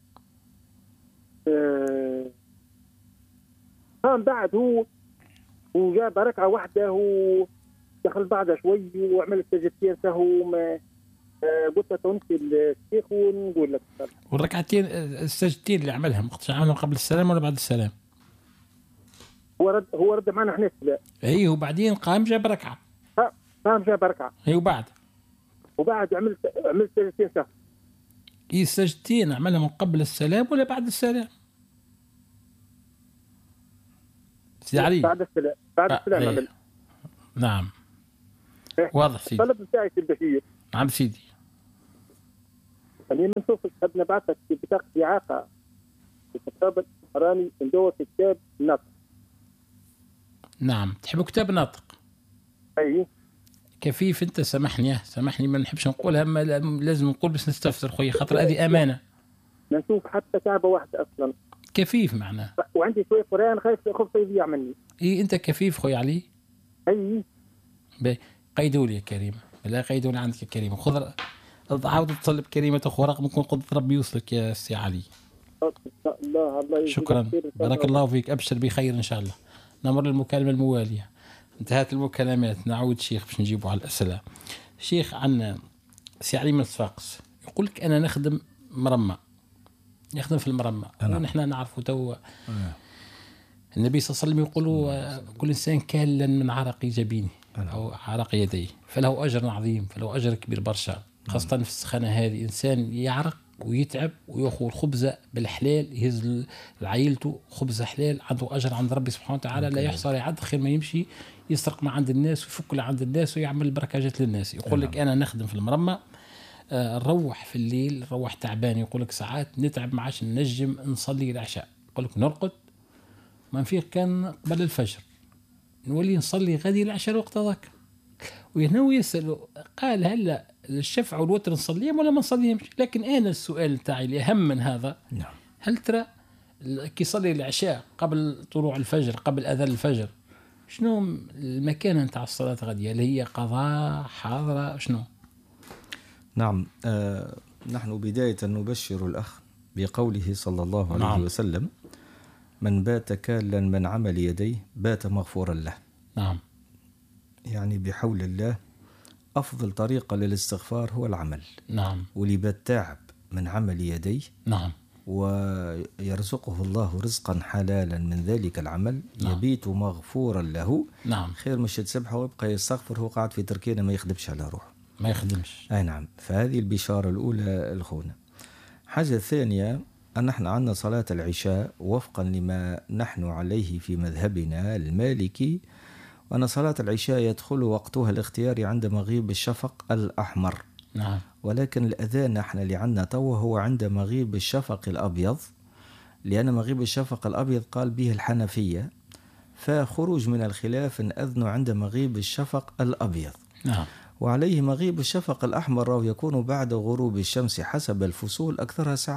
قام بعد هو وجاب ركعة واحدة ودخل بعدها شوي وعمل سجدتين سهو. ما قلت له تونسي الشيخ ونقول لك. والركعتين السجدتين اللي عملهم قبل السلام ولا بعد السلام؟ هو رد معنا احنا السلام. اي وبعدين قام جاب ركعة. قام جاب ركعة. اي وبعد عملت سجدتين سهو. اي السجدتين عملهم قبل السلام ولا بعد السلام؟ سيدي علي بعد السلام عمل. نعم واضح سيدي. الطلب بتاعي سيدي بشير. نعم سيدي. أنا نشوفك قد نبعثك في بطاقة إعاقة في كتاب راني ندور في كتاب نطق. نعم تحب كتاب ناطق؟ أي كفيف أنت. سامحني ما نحبش نقولها، أما لازم نقول بس نستفسر خويا خاطر هذه أمانة. نشوف حتى كعبة واحدة أصلا. كفيف معناه. وعندي شوية قرآن خايف يضيع مني. إيه أنت كفيف خويا علي؟ أي قيدوا لي يا كريم. لا قيدوا لي عندك يا كريم. خذ عاود تطلب كريمة أخرى رقم يكون قدرة ربي يوصلك يا سي علي. الله شكرا بارك الله فيك. أبشر بخير إن شاء الله. نمر للمكالمة الموالية. انتهت المكالمات. نعود شيخ باش نجيبوا على الأسئلة. شيخ عنا سي علي من صفاقس يقول لك أنا نخدم مرمى، يخدم في المرمى. ونحن نعرفوا تو النبي صلى الله عليه وسلم يقول كل إنسان كالا من عرق جبينه أو عرق يديه فله أجر عظيم، فله أجر كبير برشا، خاصة في السخانة هذه. إنسان يعرق ويتعب ويأخذ خبزة بالحلال، يهز لعائلته خبزة حلال، عنده أجر عند ربي سبحانه وتعالى لا يحصى يعد، خير ما يمشي يسرق ما عند الناس ويفك عند الناس ويعمل بركاجات للناس. يقول لك أنا نخدم في المرمى، نروح في الليل، نروح تعبان، يقول لك ساعات نتعب ما عادش نجم نصلي العشاء، يقول لك نرقد ما نفيق كان قبل الفجر، نولي نصلي غادي العشاء الوقت هذاك. وهنا يسأل قال هلا الشفع والوتر نصليهم ولا ما نصليهمش؟ لكن أنا السؤال تاعي الأهم من هذا، هل ترى كي يصلي العشاء قبل طلوع الفجر، قبل أذان الفجر، شنو المكان نتاع الصلاة غادية؟ هل هي قضاء حاضرة شنو؟ نعم نحن بداية نبشر الأخ بقوله صلى الله عليه وسلم من بات كالا من عمل يديه بات مغفورا له. نعم. يعني بحول الله أفضل طريقة للاستغفار هو العمل. نعم. واللي بات تعب من عمل يديه نعم ويرزقه الله رزقا حلالا من ذلك العمل يبيت مغفورا له. نعم. خير مش تسبحه ويبقى يستغفر هو قاعد في تركينه ما يخدمش على روحه، ما يخدمش. أي نعم. فهذه البشارة الأولى الخونة. حاجة ثانية أن نحن عندنا صلاة العشاء وفقا لما نحن عليه في مذهبنا المالكي، وأن صلاة العشاء يدخل وقتها الاختياري عند مغيب الشفق الأحمر. نعم. ولكن الأذان نحن اللي عندنا تو هو عند مغيب الشفق الأبيض، لأن مغيب الشفق الأبيض قال به الحنفية، فخروج من الخلاف أذن عند مغيب الشفق الأبيض. نعم. وعليه مغيب الشفق الأحمر يكون بعد غروب الشمس حسب الفصول أكثرها ساعة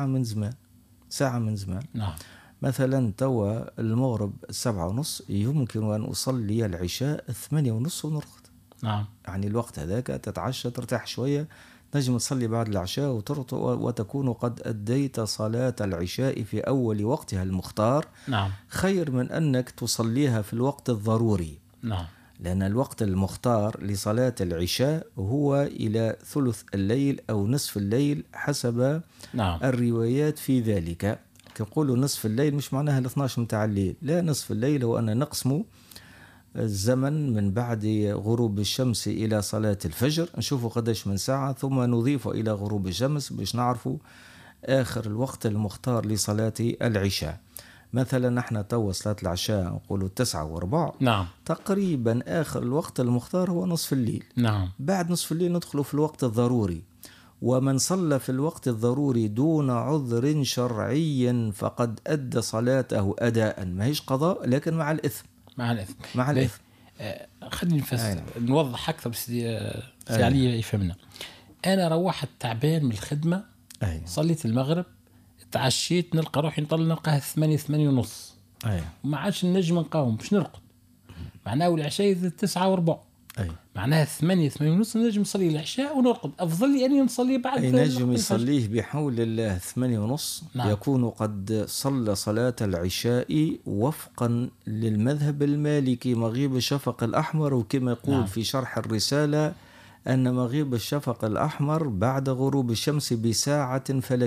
من زمان. نعم. مثلا توا المغرب 7:30 يمكن أن أصلي العشاء 8:30 ونرقد. نعم. يعني الوقت هذاك تتعشى ترتاح شوية، نجم تصلي بعد العشاء وتكون قد أديت صلاة العشاء في أول وقتها المختار. نعم. خير من أنك تصليها في الوقت الضروري. نعم. لأن الوقت المختار لصلاة العشاء هو إلى ثلث الليل أو نصف الليل حسب الروايات في ذلك. يقولوا نصف الليل مش معناها 12 متاع الليل، لا، نصف الليل هو أن نقسم الزمن من بعد غروب الشمس إلى صلاة الفجر، نشوفوا قداش من ساعة، ثم نضيف إلى غروب الشمس باش نعرفوا آخر الوقت المختار لصلاة العشاء. مثلا نحن تو صلاة العشاء نقولوا 9:15. نعم. تقريبا آخر الوقت المختار هو نصف الليل. نعم. بعد نصف الليل ندخلوا في الوقت الضروري، ومن صلى في الوقت الضروري دون عذر شرعي فقد أدى صلاته أداء، ما هيش قضاء لكن مع الإثم. مع الإثم. خلينا نوضح أكثر سي علي يفهمنا. أنا روحت تعبان من الخدمة، صليت المغرب، تعشيت، نلقى روحي نلقاها 8:30. ما عادش نجم نقاوم باش نرقد، معناه العشاء 9:15. معناها 8:30 نجم نصلي العشاء ونرقد. أفضل لي أني نصلي بعد. نجم يصليه بحول الله 8:30. نعم. يكون قد صلى صلاة العشاء وفقا للمذهب المالكي مغيب الشفق الأحمر، وكما يقول في شرح الرسالة أن مغيب الشفق الأحمر بعد غروب الشمس بساعة فلكية.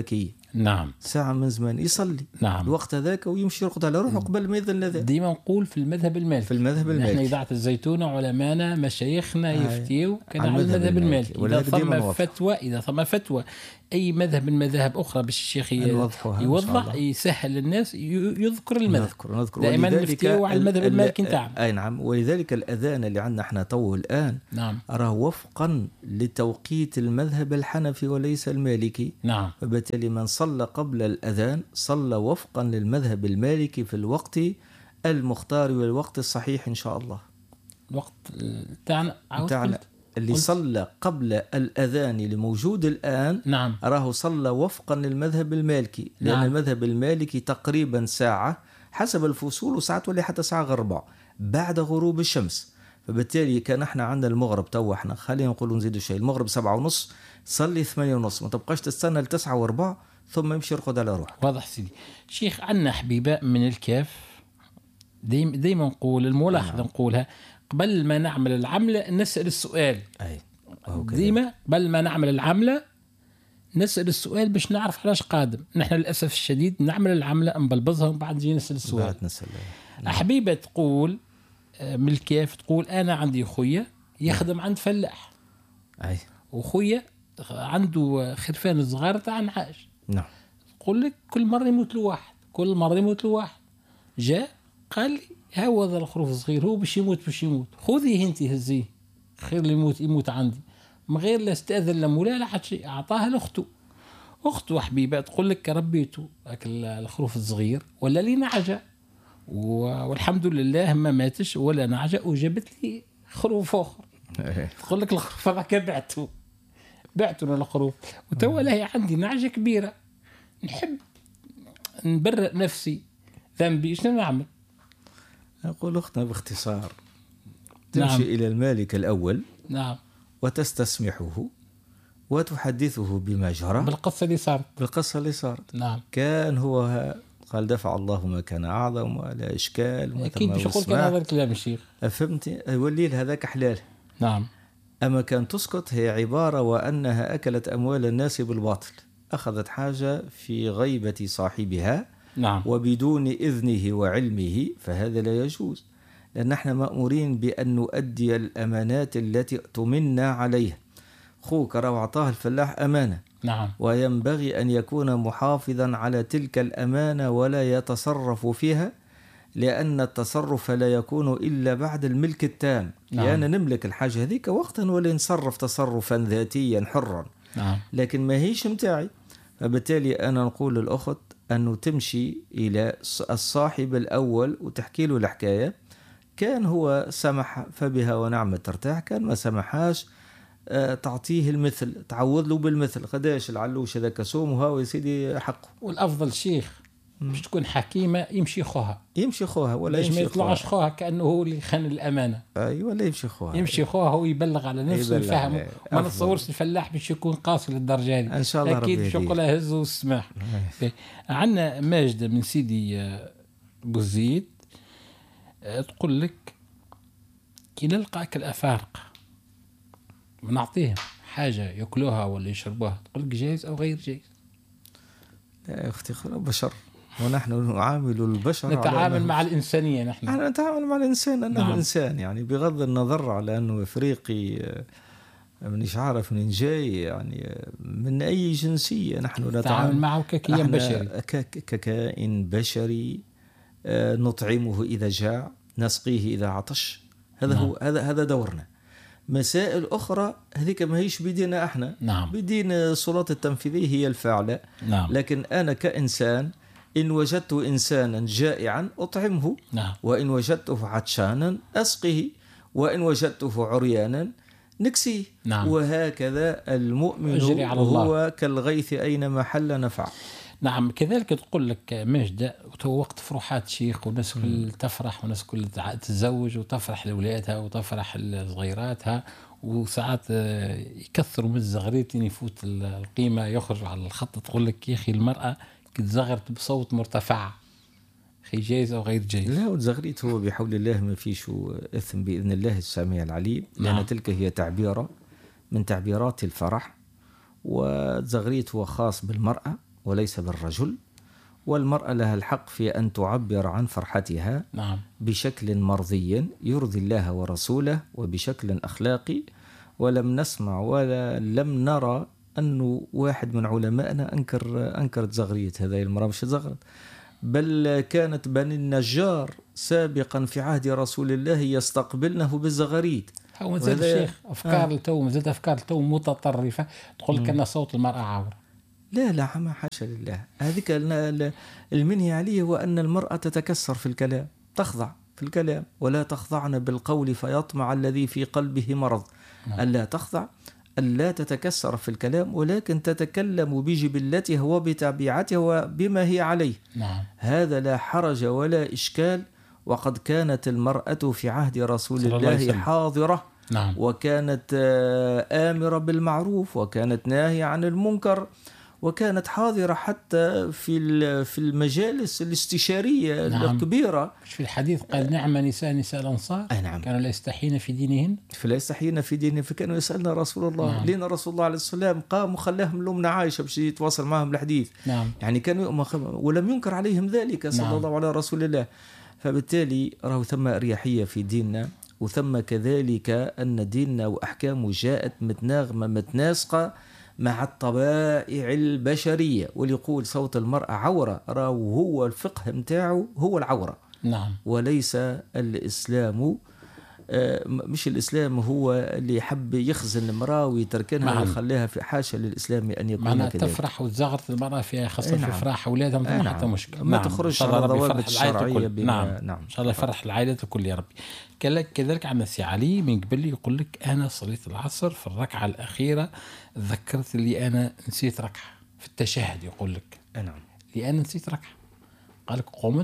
نعم ساعة من زمان يصلي نعم الوقت هذاك ويمشي يرقد على روحه قبل ما يذن الأذان. ديما نقول في المذهب المالكي، في المذهب المالكي نحن إذاعة الزيتونة علماءنا مشايخنا يفتيو كان على المذهب المالكي. إذا ثم فتوى أي مذهب من مذاهب أخرى باش الشيخ يوضح يسهل الناس يذكر المذهب. نذكر دائما نفتيو على المذهب المالكي نتاعنا. أي نعم. ولذلك الأذان اللي عندنا احنا تو الآن نعم راه وفقا لتوقيت المذهب الحنفي وليس المالكي. نعم. فبالتالي من صلى قبل الأذان صلى وفقا للمذهب المالكي في الوقت المختار والوقت الصحيح إن شاء الله. الوقت تاعنا اللي صلى قبل الأذان اللي موجود الآن نعم راه صلى وفقا للمذهب المالكي، لأن نعم. المذهب المالكي تقريبا ساعة حسب الفصول، وساعات ولا حتى ساعة غير ربع بعد غروب الشمس. فبالتالي كان احنا عندنا المغرب تو احنا خلينا نقولوا نزيدوا شيء، المغرب 7:30 صلي 8:30، ما تبقاش تستنى ل9:15 ثم يمشي يرقد على روحه. واضح سيدي. شيخ عندنا حبيباء من الكاف دايما نقول الملاحظة نقولها قبل ما نعمل العملة نسأل السؤال. ديما قبل ما نعمل العملة نسأل السؤال باش نعرف علاش قادم. نحن للأسف الشديد نعمل العملة نبلبزها ومن بعد نجي نسأل السؤال. حبيبة تقول من الكاف تقول أنا عندي خويا يخدم عند فلاح وخويا عنده خرفان صغار تاع نعاش. نعم. تقول لك كل مرة يموت له واحد جاء قال لي هذا الخروف الصغير هو باش يموت خذيه انت هزيه خير اللي يموت عندي من غير لا استاذن لا مولا لا حد شيء. اعطاها لاخته حبيبه تقول لك ربيته الخروف الصغير ولا لي نعجه والحمد لله ما ماتش ولا نعجه وجابت لي خروف اخر. تقول لك الخروف هذاك بعته الخروف وتوا لا عندي نعجه كبيره نحب نبرئ نفسي ذنبي شنو نعمل؟ أقول أختنا باختصار تمشي إلى المالك الأول نعم وتستسمحه وتحدثه بما جرى بالقصة اللي صارت. نعم. كان هو قال دفع الله ما كان أعظم ولا إشكال. أكيد مش يقول كان هذا الكلام الشيخ. فهمتي؟ يولي هذاك حلال. نعم. أما كان تسقط هي عبارة وأنها أكلت أموال الناس بالباطل، أخذت حاجة في غيبة صاحبها نعم. وبدون إذنه وعلمه، فهذا لا يجوز، لأن نحن مأمورين بأن نؤدي الأمانات التي اؤتمنا عليها. خوك راه أعطاه الفلاح أمانة. نعم. وينبغي أن يكون محافظا على تلك الأمانة ولا يتصرف فيها، لأن التصرف لا يكون إلا بعد الملك التام. نعم. يعني نملك الحاجة هذيك وقتا ولا نتصرف تصرفا ذاتيا حرا. نعم. لكن ما هيش متاعي. فبالتالي أنا نقول للأخت أنه تمشي إلى الصاحب الأول وتحكي له الحكاية. كان هو سمح فبها ونعمة ترتاح، كان ما سمحاش تعطيه المثل، تعوض له بالمثل. قداش العلوش هذاك سوم وهو يا سيدي حقه. والأفضل شيخ باش تكون حكيمة يمشي خوها ولا ما يطلعش خوها كأنه هو اللي خان الأمانة. أيوة ولا يمشي خوها هو يبلغ على نفسه ويفهمه. ما نتصورش الفلاح باش يكون قاسي للدرجة دي. إن شاء الله أكيد باش يقولها هز والسماح. عندنا ماجدة من سيدي بوزيد تقول لك كي نلقاك الأفارقة نعطيهم حاجة يأكلوها ولا يشربوها، تقول لك جائز أو غير جائز؟ لا يا أختي بشر، ونحن نعامل البشر نتعامل مع الإنسانية. نحن نتعامل مع الإنسان أنه نعم. إنسان، يعني بغض النظر على أنه إفريقي منيش عارف من جاي، يعني من أي جنسية، نحن نتعامل معه ككائن بشري، ككائن بشري. نطعمه إذا جاع، نسقيه إذا عطش. هذا نعم. هذا دورنا. مسائل أخرى هذيك ما هيش بدينا احنا. نعم. بدين السلطات التنفيذية هي الفاعلة. نعم. لكن أنا كإنسان إن وجدت إنسانا جائعا أطعمه. نعم. وإن وجدته عطشانا أسقه، وإن وجدته عريانا نكسيه. نعم. وهكذا المؤمن هو كالغيث أينما حل نفع. نعم. كذلك تقول لك ماجدة وقت فروحات شيخ والناس كل تفرح والناس كل تتزوج وتفرح لأولادها وتفرح لصغيراتها، وساعات يكثروا من الزغريتين يفوت القيمة يخرج على الخط. تقول لك يا أخي المرأة كتزغرت بصوت مرتفع، أخي جايز أو غير جايز؟ لا، والزغريت هو بحول الله ما فيش إثم بإذن الله السميع العليم. لأن نعم. تلك هي تعبيرة من تعبيرات الفرح، والزغريت هو خاص بالمرأة وليس بالرجل، والمرأة لها الحق في أن تعبر عن فرحتها بشكل مرضي يرضي الله ورسوله وبشكل أخلاقي. ولم نسمع ولا لم نرى أنه واحد من علمائنا أنكر تزغرية هذه المرأة، مش تزغرت، بل كانت بني النجار سابقا في عهد رسول الله يستقبلنه بالزغاريد. هو زاد الشيخ أفكار التو زاد أفكار التو متطرفة تقول لك أن صوت المرأة عورة. لا ما حاشا لله. هذيك المنهي عليه هو أن المرأة تتكسر في الكلام، تخضع في الكلام، ولا تخضعن بالقول فيطمع الذي في قلبه مرض. ألا تخضع، ألا تتكسر في الكلام، ولكن تتكلم بجبلتها وبطبيعتها وبما هي عليه. هذا لا حرج ولا إشكال. وقد كانت المرأة في عهد رسول الله حاضرة، وكانت آمرة بالمعروف، وكانت ناهية عن المنكر، وكانت حاضرة حتى في المجالس الاستشارية الكبيرة. في الحديث قال نعم نساء الأنصار كانوا لا يستحين في دينهن، فلا يستحين في دينهن، فكانوا يسألنا رسول الله. لين رسول الله عليه السلام قام وخلاهم لأمنا عائشة باش يتواصل معهم الحديث. يعني كانوا ولم ينكر عليهم ذلك صلى الله على رسول الله. فبالتالي راهو ثم أريحية في ديننا، وثم كذلك أن ديننا وأحكامه جاءت متناغمة متناسقة مع الطبائع البشرية. واليقول صوت المرأة عورة، راهو هو الفقه متاعه هو العورة، وليس الإسلام. مش الإسلام هو اللي يحب يخزن المرأة ويتركنها ويخليها في حاشا للإسلام أن يكون معناها كذلك. تفرح وتزغرت المرأة فيها خاصة في إفراح أولادها ما حتى مشكلة. ما تخرج على الضوابط الشرعية. نعم إن شاء الله يفرح العائلات الكل يا ربي. كذلك عندنا سي علي من قبل يقول لك أنا صليت العصر في الركعة الأخيرة ذكرت اللي أنا نسيت ركعة في التشهد. يقول لك اللي أنا نسيت ركعة، قال لك قمت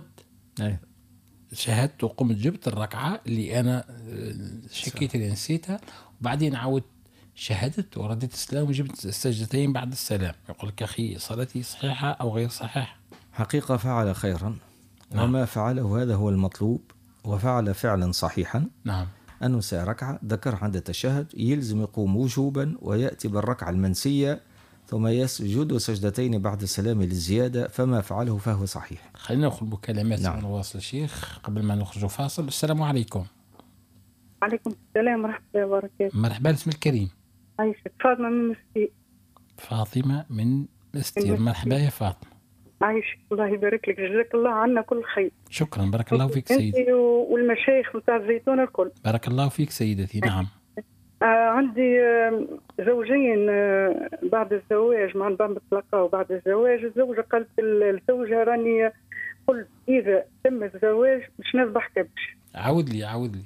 شهدت وقمت جبت الركعة اللي أنا شكيت اللي نسيتها، وبعدين عاودت شهدت ورديت السلام وجبت السجدتين بعد السلام. يقول لك أخي صلاتي صحيحة أو غير صحيحة؟ حقيقة فعل خيرا، وما فعله هذا هو المطلوب، وفعل فعلا صحيحا. أنه سيركعة ذكر عند التشهد يلزم يقوم وجوبا ويأتي بالركعة المنسية ثم يسجد سجدتين بعد السلام للزيادة، فما فعله فهو صحيح. خلينا نأخذ بكلمات ونواصل الشيخ قبل ما نخرج فاصل. السلام عليكم. وعليكم السلام ورحمة الله وبركاته. مرحبا، اسم الكريم؟ عايشك. فاطمة من مستير. فاطمة من مستير، مرحبا يا فاطمة. عايشك، الله يبارك لك، جزاك الله عنا كل خير. شكرا، بارك الله فيك سيدتي. انت والمشايخ متاع الزيتون الكل. بارك الله فيك سيدتي. نعم. عندي زوجين بعد الزواج، مع بعض تلاقاو بعد الزواج. الزوجة قالت الزوجة راني قلت إذا تم الزواج مش نذبح كبش. عاود لي.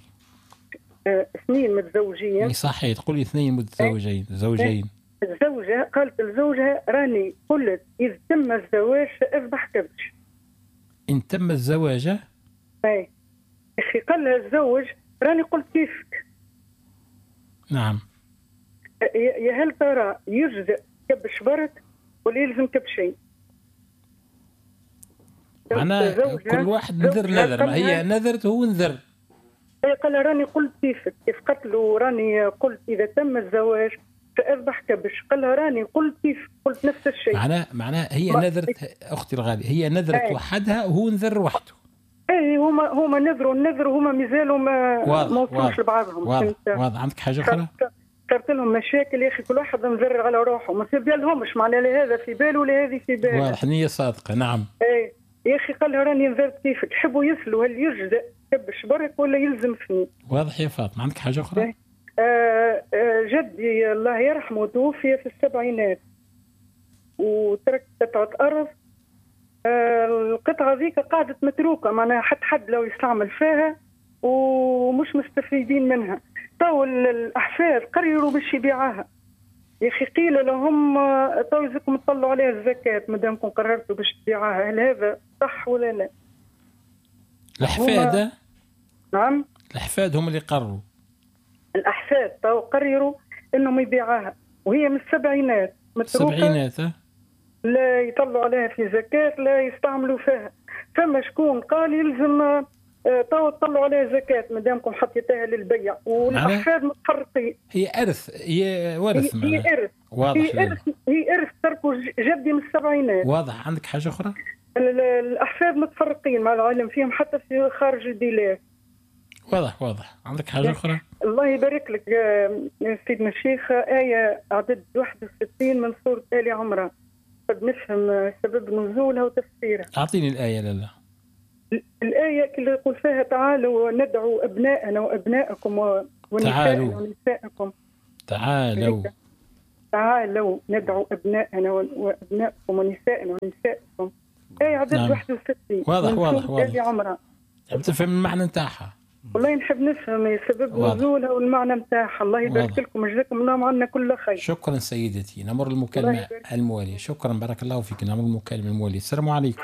اثنين متزوجين. صحيح، تقولي اثنين متزوجين زوجين. الزوجة قالت الزوجة راني قلت إذا تم الزواج سأذبح كبش. إن تم الزواج؟ أي أخي، قال لها الزوج راني قلت كيفك. نعم. يا هل ترى يجزئ كبش برك ولا يلزم كبشين؟ معناه كل واحد نذر، ما هي نذرت هو نذر. قال راني قلت كيفك، كيف قلت له راني قلت إذا تم الزواج سأذبح كبش، قال راني قلت كيف، قلت نفس الشيء. معناه هي نذرت أختي الغالية، هي نذرت وحدها وهو نذر وحده. اي هما نذروا هما مازالوا ما وصلوش لبعضهم. واضح. عندك حاجة أخرى؟ صارت لهم مشاكل يا أخي، كل واحد مذر على روحه، ما في بالهمش معناه لا هذا في باله ولا هذه في باله. واضح، نية صادقة. نعم. اي يا أخي، قال لها راني نذرت كيفك، حبوا يسألوا هل يجزئ كبش برك ولا يلزم فني. واضح يا فاطمة. عندك حاجة أخرى؟ جدي الله يرحمه توفي في السبعينات وترك قطعة أرض. القطعة ذيك قاعدة متروكة، معناها حد لو يستعمل فيها ومش مستفيدين منها. تو الأحفاد قرروا باش يبيعوها. يا أخي قيل لهم تو لازمكم تطلعوا عليها الزكاة مادامكم قررتوا باش تبيعوها، هل هذا صح ولا لا؟ الأحفاد؟ نعم، الأحفاد هم اللي قرروا. الأحفاد تو قرروا إنهم يبيعوها وهي من السبعينات متروكة. السبعينات لا يطلعوا عليها في زكاة، لا يستعملوا فيها. فما شكون قال يلزم تو طلعوا عليها زكاة مادامكم حطيتها للبيع، والأحفاد متفرقين. هي إرث، هي ورث. هي إرث. واضح. هي إرث تركوا جدي من السبعينات. واضح. عندك حاجة أخرى؟ الأحفاد متفرقين مع العلم فيهم حتى في خارج البلاد. واضح. عندك حاجة أخرى؟ الله يبارك لك سيدنا الشيخ. آية عدد 61 من سورة آل عمران، قد نفهم سبب نزولها وتفسيرها. أعطيني الآية. لا الآية اللي يقول فيها تعالوا ندعو أبناءنا وأبناءكم ونساءنا ونساءكم. تعالوا ندعو أبناءنا وأبناءكم ونساءنا ونساءكم. آية عدد 61. واضح. عمرها. بتفهم المعنى نتاعها؟ والله نحب نفهم سبب نزولها والمعنى نتاعها. الله يبارك لكم وجزاكم الله عنا كل خير. شكرا سيدتي. نمر المكالمة الموالية. شكرا بارك الله فيك. نمر المكالمة الموالية. السلام عليكم.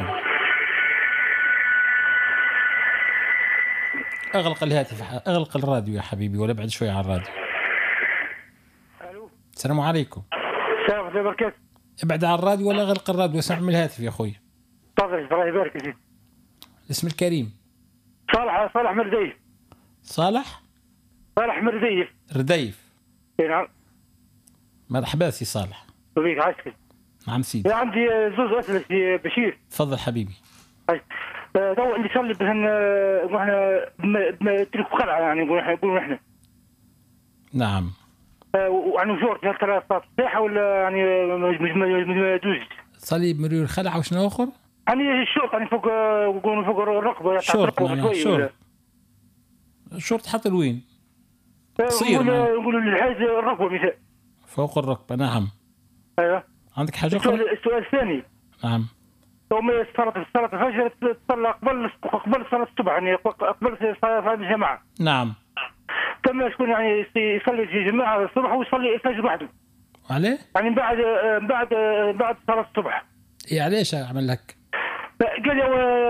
اغلق الهاتف، اغلق الراديو يا حبيبي، ولا بعد شوي على الراديو. الو السلام عليكم. السلام ورحمة الله وبركاته. ابعد على الراديو ولا اغلق الراديو واسمع من الهاتف يا اخوي. تفضل. الله يبارك فيك. الاسم الكريم؟ صالح مرديف. صالح رديف. نعم. مرحبا سي صالح. وبيك عايشك. نعم سيدي. عندي زوز أسئلة سي بشير. تفضل حبيبي. تو اللي يصلي بهن احنا تلك قلعة يعني نقولوا احنا. نعم. وعني جورت هالثلاث صلاة صحيحة ولا يعني ما يجوز؟ تصلي بمريور الخلعة وشنو آخر؟ يعني الشورت يعني فوق الركبة. شورت معناها شورت حتى لوين؟ نقولوا للحاج الركبة مثال. فوق الركبة. نعم. ايوه. عندك حاجة أخرى؟ السؤال الثاني. نعم. يوم صلاة الفجر تصلى قبل صلاة الصبح، يعني قبل صلاة الجماعة. نعم. كما شكون يعني يصلي في جماعة الصبح ويصلي الفجر وحده. عليه؟ يعني بعد صلاة الصبح. إيه علاش عمل لك؟ قال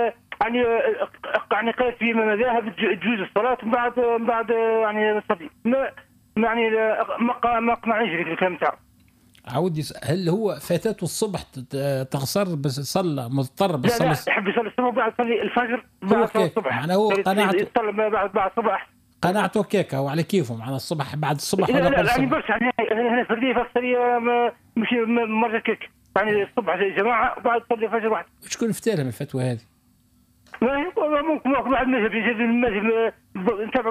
يعني قال في مذاهب تجوز الصلاة بعد يعني الصبي. ما يعني ما قنعنيش بالكلام تاعو. عودي. هل هو فاتته الصبح تغصر بس صلى مضطر بس لا يحب يصلي الصبح وبعد يصلي الفجر بعد الصبح. معناه هو قناعته يصلي بعد الصبح. قناعته كيكه وعلى كيفه معناه الصبح بعد الصبح ولا لا يعني برشا هنا فرديه فاكثريه مش مرة كيك يعني الصبح جماعه وبعد تصلي الفجر واحد. شكون فتاها من الفتوى هذه؟ ممكن واحد مذهب نتابع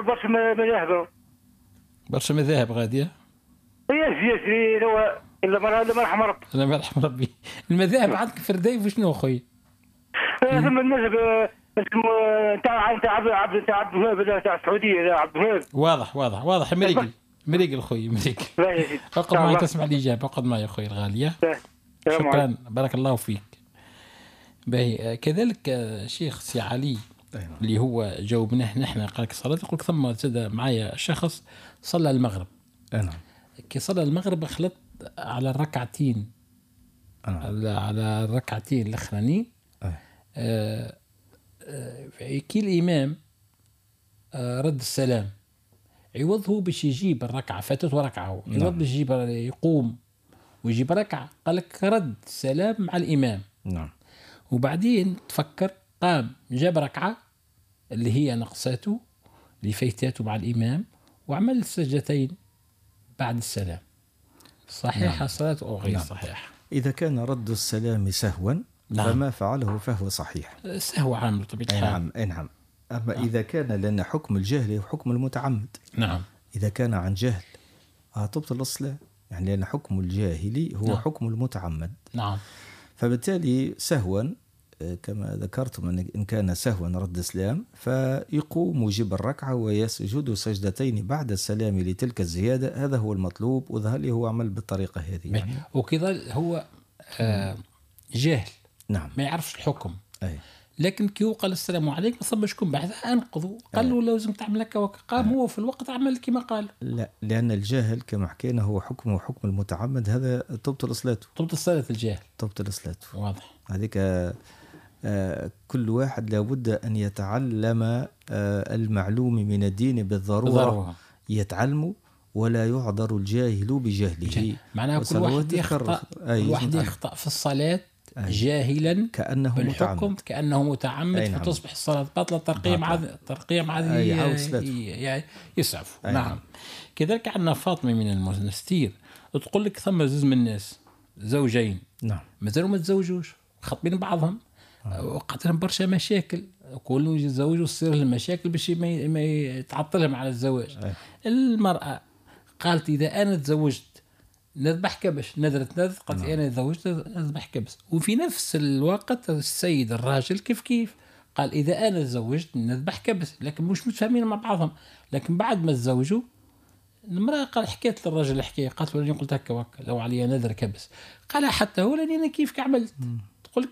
برشا مذاهب غاديه. يجري هو الا ما رحم ربي. لا ما رحم ربي. المذاهب عندك فرديه وشنو اخوي؟ ثم المذهب تاع عبد الوهاب تاع السعوديه عبد الوهاب. واضح مريقل اخوي مريقل. اقعد معي تسمع الاجابه. اقعد معي اخوي الغاليه. شكرا بارك الله فيك. باهي كذلك شيخ سي علي اللي هو جاوبناه نحن قال لك صلاه، يقول لك ثم زاد معايا شخص صلى المغرب. نعم. كي صلى المغرب خلط على الركعتين على الركعتين الاخرانيين. كي الامام رد السلام عوضه باش يجيب الركعه فاتته ركعه عوض باش يجيب يقوم ويجيب ركعه، قال لك رد السلام مع الامام. نعم. وبعدين تفكر قام جاب ركعه اللي هي نقصاته اللي فايتاته مع الامام وعمل السجدتين بعد السلام. صحيحه الصلاه او غير صحيحه؟ اذا كان رد السلام سهوا فما فعله فهو صحيح. سهو عامل بطبيعه الحال. نعم. أما إذا كان لأن حكم الجهل هو حكم المتعمد. نعم. إذا كان عن جهل تبطل الصلاة، يعني لأن حكم الجاهلي هو حكم المتعمد. نعم. فبالتالي سهوا كما ذكرتم إن كان سهوا رد السلام فيقوم ويجيب الركعة ويسجد سجدتين بعد السلام لتلك الزيادة. هذا هو المطلوب، وظهر لي هو عمل بالطريقة هذه يعني. وكذا هو جاهل. نعم. ما يعرفش الحكم. لكن كي قال السلام عليكم صب شكون بعد انقذوا قال له لازم تعمل هكا قام هو في الوقت عمل كما قال. لا، لأن الجاهل كما حكينا هو حكمه حكم المتعمد، هذا تبطل صلاته. تبطل صلاة الجاهل. تبطل صلاته. واضح. هذيك كل واحد لابد أن يتعلم المعلوم من الدين بالضرورة. يتعلم ولا يعذر الجاهل بجهله. معناها كل واحد يخطأ. الواحد يخطأ في الصلاة جاهلا كأنه بالحكم متعمد. كأنه متعمد، نعم. فتصبح الصلاة باطلة. ترقيم هذه يسعف. نعم. كذلك عندنا فاطمة من المنستير تقول لك ثم زوج من الناس زوجين نعم مازالوا ما تزوجوش خاطبين بعضهم وقعت لهم برشا مشاكل، كلهم يتزوجوا تصير لهم مشاكل باش ما يتعطلهم على الزواج. المرأة قالت إذا أنا تزوجت نذبح كبش، نذرت قالت أنا تزوجت نذبح كبش. وفي نفس الوقت السيد الراجل كيف قال إذا أنا تزوجت نذبح كبش، لكن مش متفاهمين مع بعضهم. لكن بعد ما تزوجوا المرأة قال حكيت للرجل الحكاية، قالت له قلت هكا لو علي نذر كبس، قال حتى هو لأني أنا كيف عملت